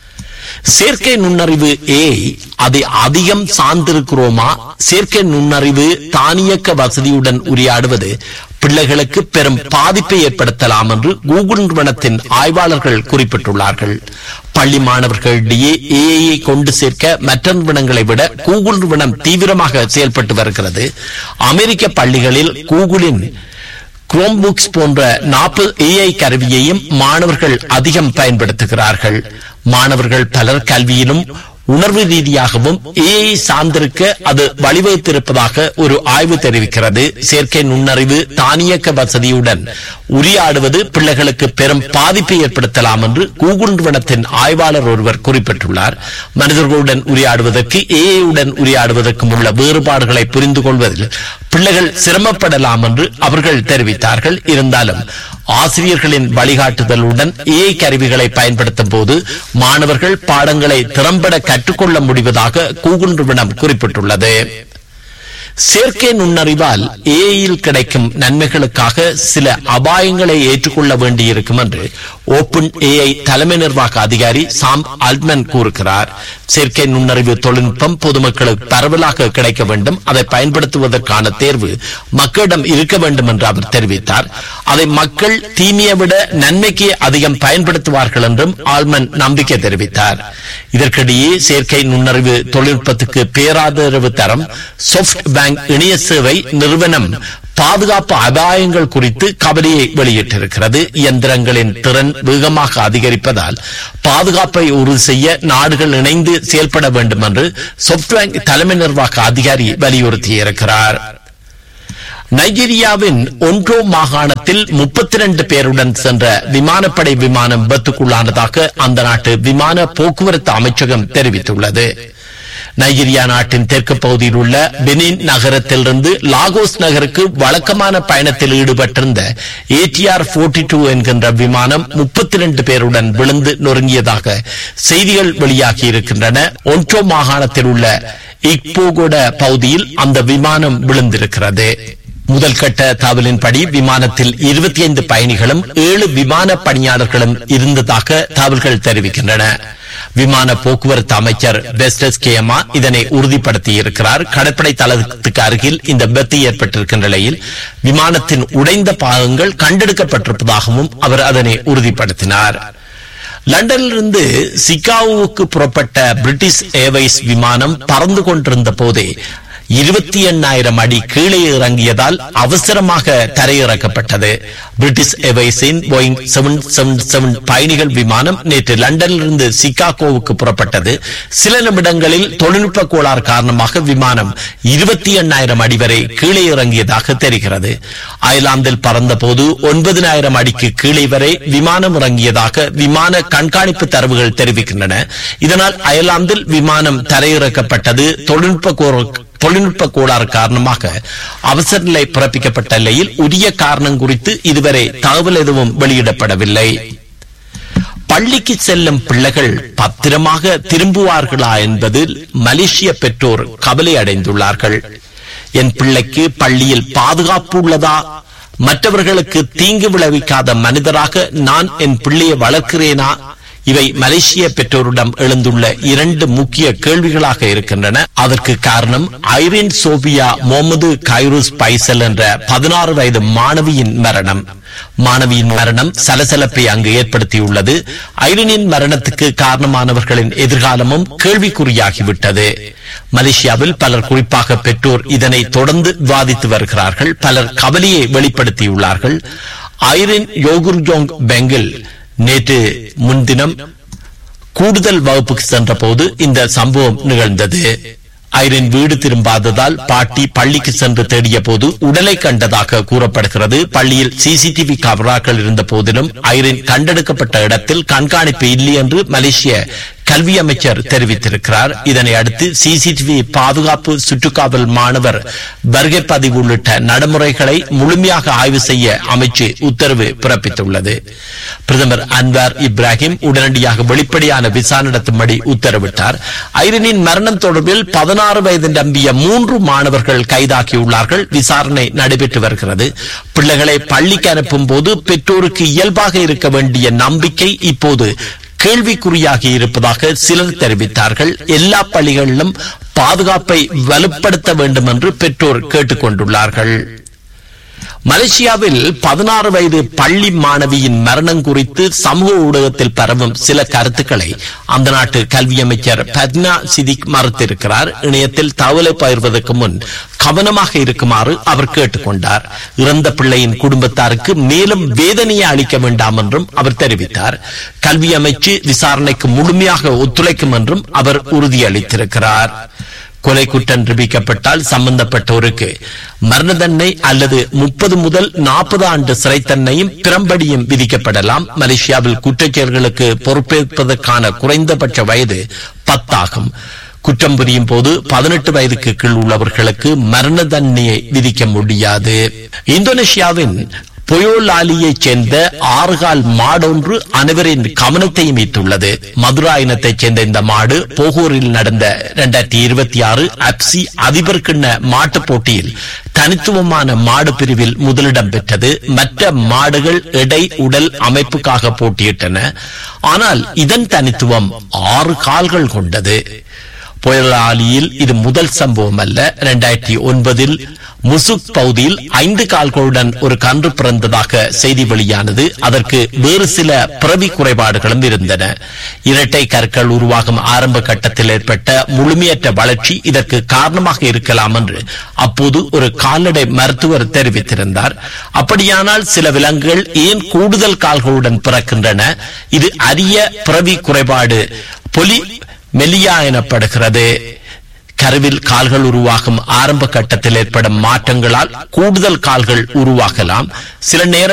B: செயற்கை நுண்ணறிவு ஏஐ அதை அதிகம் சார்ந்திருக்கிறோமா? செயற்கை நுண்ணறிவு தானியக்க வசதியுடன் உரையாடுவது பிள்ளைகளுக்கு பெரும் பாதிப்பை ஏற்படுத்தலாம் என்று கூகுள் நிறுவனத்தின் ஆய்வாளர்கள் குறிப்பிட்டுள்ளார்கள். பள்ளி மாணவர்களிடையே ஏஐயை கொண்டு சேர்க்க மற்ற நிறுவனங்களை விட கூகுள் நிறுவனம் தீவிரமாக செயல்பட்டு வருகிறது. அமெரிக்க பள்ளிகளில் கூகுளின் குரோம் புக்ஸ் போன்ற நாற்பது ஏஐ கருவியையும் மாணவர்கள் அதிகம் பயன்படுத்துகிறார்கள். மாணவர்கள் பலர் கல்வியிலும் உணர்வு ரீதியாகவும் ஏஐ சார்ந்திருக்க அது வழிவகுத்திருப்பதாக ஒரு ஆய்வு தெரிவிக்கிறது. செயற்கை நுண்ணறிவு தானியக்க வசதியுடன் உரையாடுவது பிள்ளைகளுக்கு பெரும் பாதிப்பை ஏற்படுத்தலாம் என்று கூகுள் நிறுவனத்தின் ஆய்வாளர் ஒருவர் குறிப்பிட்டுள்ளார். மனிதர்களுடன் உரையாடுவதற்கு ஏஐ உடன் உரையாடுவதற்கும் உள்ள வேறுபாடுகளை புரிந்து கொள்வதில் பிள்ளைகள் சிரமப்படலாம் என்று அவர்கள் தெரிவித்தார்கள். இருந்தாலும் ஆசிரியர்களின் வழிகாட்டுதலுடன் ஏஐ கருவிகளை பயன்படுத்தும் போது மாணவர்கள் பாடங்களை திறம்பட கற்றுக்கொள்ள முடிவதாக கூகுள் நிறுவனம் குறிப்பிட்டுள்ளது. செயற்கை நுண்ணறிவால் ஏஐயில் கிடைக்கும் நன்மைகளுக்காக சில அபாயங்களை ஏற்றுக்கொள்ள வேண்டியிருக்கும் என்று ஓபன் ஏஐ தலைமை நிர்வாக அதிகாரி சாம் ஆல்ட்மன் கூறுகிறார். செயற்கை நுண்ணறிவு தொழில்நுட்பம் பொதுமக்களுக்கு பரவலாக கிடைக்க வேண்டும், அதை பயன்படுத்துவதற்கான தேர்வு மக்களிடம் இருக்க வேண்டும் என்று அவர் தெரிவித்தார். அதை மக்கள் தீமையை விட நன்மைக்கு அதிகம் பயன்படுத்துவார்கள் என்றும் ஆல்மன் நம்பிக்கை தெரிவித்தார். இதற்கிடையே செயற்கை நுண்ணறிவு தொழில்நுட்பத்துக்கு பேராதரவு தரம் சாப்ட் பேங்க் இணைய சேவை நிறுவனம் பாதுகாப்பு அபாயங்கள் குறித்து கவலையை வெளியிட்டிருக்கிறது. இயந்திரங்களின் திறன் வேகமாக அதிகரிப்பதால் பாதுகாப்பை உறுதி செய்ய நாடுகள் இணைந்து செயல்பட வேண்டும் என்று சாப்ட்வேர் தலைமை நிர்வாக அதிகாரி வலியுறுத்தியிருக்கிறார். நைஜீரியாவின் ஒன்றோ மாகாணத்தில் முப்பத்தி இரண்டு பேருடன் சென்ற விமானப்படை விமானம் விபத்துக்குள்ளானதாக அந்த நாட்டு விமான போக்குவரத்து அமைச்சகம் தெரிவித்துள்ளது. நைஜீரியா நாட்டின் தெற்கு பகுதியில் உள்ள பெனின் நகரத்திலிருந்து லாகோஸ் நகருக்கு வழக்கமான பயணத்தில் ஈடுபட்டிருந்த ஏடிஆர் நாற்பத்தி இரண்டு என்கின்ற விமானம் முப்பத்தி இரண்டு பேருடன் விழுந்து நொறுங்கியதாக செய்திகள் வெளியாகி இருக்கின்றன. ஒன்றோ மாகாணத்தில் உள்ள இக்போகோட பகுதியில் அந்த விமானம் விழுந்திருக்கிறது. முதல் கட்ட தகவலின்படி விமானத்தில் இருபத்தி ஐந்து பயணிகளும் ஏழு விமான பணியாளர்களும் இருந்ததாக தகவல்கள் தெரிவிக்கின்றன. விமான போக்குவரத்து அமைச்சர் பெஸ்டஸ் கேமா இதனை உறுதிப்படுத்தியிருக்கிறார். கடற்படை தளத்துக்கு அருகில் இந்த விபத்து ஏற்பட்டிருக்கின்ற நிலையில் விமானத்தின் உடைந்த பாகங்கள் கண்டெடுக்கப்பட்டிருப்பதாகவும் அவர் அதனை உறுதிப்படுத்தினார். லண்டனிலிருந்து சிகாகோவுக்கு புறப்பட்ட பிரிட்டிஷ் ஏர்வேஸ் விமானம் பறந்து கொண்டிருந்த போதே இருபத்தி எண்ணாயிரம் அடி கீழே இறங்கியதால் அவசரமாக தரையிறக்கப்பட்டது. British ஏர்வேஸின் Boeing seven seven seven பயணிகள் விமானம் நேற்று லண்டனிலிருந்து சிகாகோவுக்கு புறப்பட்டது. சில நிமிடங்களில் தொழில்நுட்ப கோளாறு காரணமாக விமானம் இருபத்தி எண்ணாயிரம் அடி வரை கீழே இறங்கியதாக தெரிகிறது. அயர்லாந்தில் பறந்த போது ஒன்பதினாயிரம் அடிக்கு கீழே வரை விமானம் இறங்கியதாக விமான கண்காணிப்பு தரவுகள் தெரிவிக்கின்றன. இதனால் அயர்லாந்தில் விமானம் தரையிறக்கப்பட்டது. தொழில்நுட்ப தொழில்நுட்ப கோளாறு காரணமாக அவசர நிலை பிறப்பிக்கப்பட்ட நிலையில் உரிய காரணம் குறித்து இதுவரை தகவல் எதுவும் வெளியிடப்படவில்லை. பள்ளிக்கு செல்லும் பிள்ளைகள் பத்திரமாக திரும்புவார்களா என்பதில் மலேசிய பெற்றோர் கவலை அடைந்துள்ளார்கள். என் பிள்ளைக்கு பள்ளியில் பாதுகாப்பு உள்ளதா, மற்றவர்களுக்கு தீங்கு விளைவிக்காத மனிதராக நான் என் பிள்ளையை வளர்க்கிறேனா, இவை மலேசிய பெற்றோரிடம் எழுந்துள்ள இரண்டு முக்கிய கேள்விகளாக இருக்கின்றன. அதற்கு காரணம் ஐரின் சோபியா முகமது கைரூஸ் பைசல் என்ற பதினாறு வயது மாணவியின் மரணம். மாணவியின் மரணம் சலசலப்பை அங்கு ஏற்படுத்தியுள்ளது. ஐரினின் மரணத்துக்கு காரணமானவர்களின் எதிர்காலமும் கேள்விக்குறியாகிவிட்டது. மலேசியாவில் பலர், குறிப்பாக பெற்றோர், இதனை தொடர்ந்து விவாதித்து வருகிறார்கள். பலர் கவலையை வெளிப்படுத்தியுள்ளார்கள். ஐரின் யோகுர்ஜோங் பெங்கில் நேற்று முன்தினம் கூடுதல் வகுப்புக்கு சென்ற போது இந்த சம்பவம் நிகழ்ந்தது. ஐரின் வீடு திரும்பாததால் பாட்டி பள்ளிக்கு சென்று தேடிய போது உடலை கண்டதாக கூறப்படுகிறது. பள்ளியில் சிசிடிவி கேமராக்கள் இருந்த போதிலும் ஐரின் கண்டெடுக்கப்பட்ட இடத்தில் கண்காணிப்பு இல்லை என்று மலேசிய கல்வி அமைச்சர் தெரிவித்திருக்கிறார். இதனை அடுத்து சிசிடிவி பாதுகாப்பு, சுற்றுக்காவல், மாணவர் வருகை பதிவு உள்ளிட்ட நடைமுறைகளை முழுமையாக ஆய்வு செய்ய அமைச்சு உத்தரவு பிறப்பித்துள்ளது. பிரதமர் அன்வார் இப்ராஹிம் உடனடியாக வெளிப்படையான விசாரணை நடத்தும்படி உத்தரவிட்டார். ஐரினின் மரணம் தொடர்பில் பதினாறு வயது நம்பிய மூன்று மாணவர்கள் கைதாகியுள்ளார்கள். விசாரணை நடைபெற்று வருகிறது. பிள்ளைகளை பள்ளிக்கு அனுப்பும் போது பெற்றோருக்கு இயல்பாக இருக்க வேண்டிய நம்பிக்கை இப்போது கேள்விக்குறியாகி இருப்பதாக சிலர் தெரிவித்தார்கள். எல்லா பள்ளிகளிலும் பாதுகாப்பை வலுப்படுத்த வேண்டும் என்று பெற்றோர் கேட்டுக் கொண்டுள்ளார்கள். மலேசியாவில் பதினாறு வயது பள்ளி மாணவியின் மரணம் குறித்து சமூக ஊடகத்தில் பரவும் சில கருத்துக்களை அந்த நாட்டு கல்வி அமைச்சர் பத்னா சிதிக் மறுத்திருக்கிறார். இணையத்தில் தகவலை பகிர்வதற்கு முன் கவனமாக இருக்குமாறு அவர் கேட்டுக்கொண்டார். இறந்த பிள்ளையின் குடும்பத்தாருக்கு மேலும் வேதனையை அளிக்க வேண்டாம் என்றும் அவர் தெரிவித்தார். கல்வி அமைச்சு விசாரணைக்கு முழுமையாக ஒத்துழைக்கும் என்றும் அவர் உறுதியளித்திருக்கிறார். கொலை குற்றம் நிரூபிக்கப்பட்டால் சம்பந்தப்பட்டோருக்கு மரண தண்டனை அல்லது முப்பது முதல் நாற்பது ஆண்டு சிறை தண்டனையும் பிரம்படியும் விதிக்கப்படலாம். மலேசியாவில் குற்றச்செயல்களுக்கு பொறுப்பேற்பதற்கான குறைந்தபட்ச வயது பத்தாகும். குற்றம் புரியும் போது பதினெட்டு வயதுக்கு கீழ் உள்ளவர்களுக்கு மரண தண்டனையை விதிக்க முடியாது. இந்தோனேஷியாவின் பொயோலாலியைச் சேர்ந்த ஆறுகால் மாடொன்று அனைவரின் கவனத்தையும் ஈர்த்துள்ளது. மதுராயினத்தைச் சேர்ந்த இந்த மாடு போகூரில் நடந்த இரண்டாயிரத்தி இருபத்தி ஆறு அப்சி அதிபர் கிண்ண மாட்டுப் போட்டியில் தனித்துவமான மாடு பிரிவில் முதலிடம் பெற்றது. மற்ற மாடுகள் எடை உடல் அமைப்புக்காக போட்டியிட்டன. ஆனால் இதன் தனித்துவம் ஆறு கால்கள் கொண்டது. பொயலாலியில் இது முதல் சம்பவம் அல்ல. இரண்டாயிரத்தி ஒன்பதில் முசுக் பகுதியில் ஐந்து கால்களுடன் ஒரு கன்று பிறந்ததாக செய்தி வெளியானது. அதற்கு வேறு சில பிறவி குறைபாடுகளும் இருந்தன. இரட்டை கற்கள் உருவாகும் ஆரம்ப கட்டத்தில் ஏற்பட்ட முழுமையற்ற வளர்ச்சி இதற்கு காரணமாக இருக்கலாம் என்று அப்போது ஒரு கால்நடை மருத்துவர் தெரிவித்திருந்தார். அப்படியானால் சில விலங்குகள் ஏன் கூடுதல் கால்களுடன் பிறக்கின்றன? இது அரிய பிறவி குறைபாடு பொலி மெலியா எனப்படுகிறது. கருவில் கால்கள் உருவாகும் ஆரம்ப கட்டத்தில் ஏற்படும் மாற்றங்களால் கூடுதல் கால்கள் உருவாகலாம். சில நேர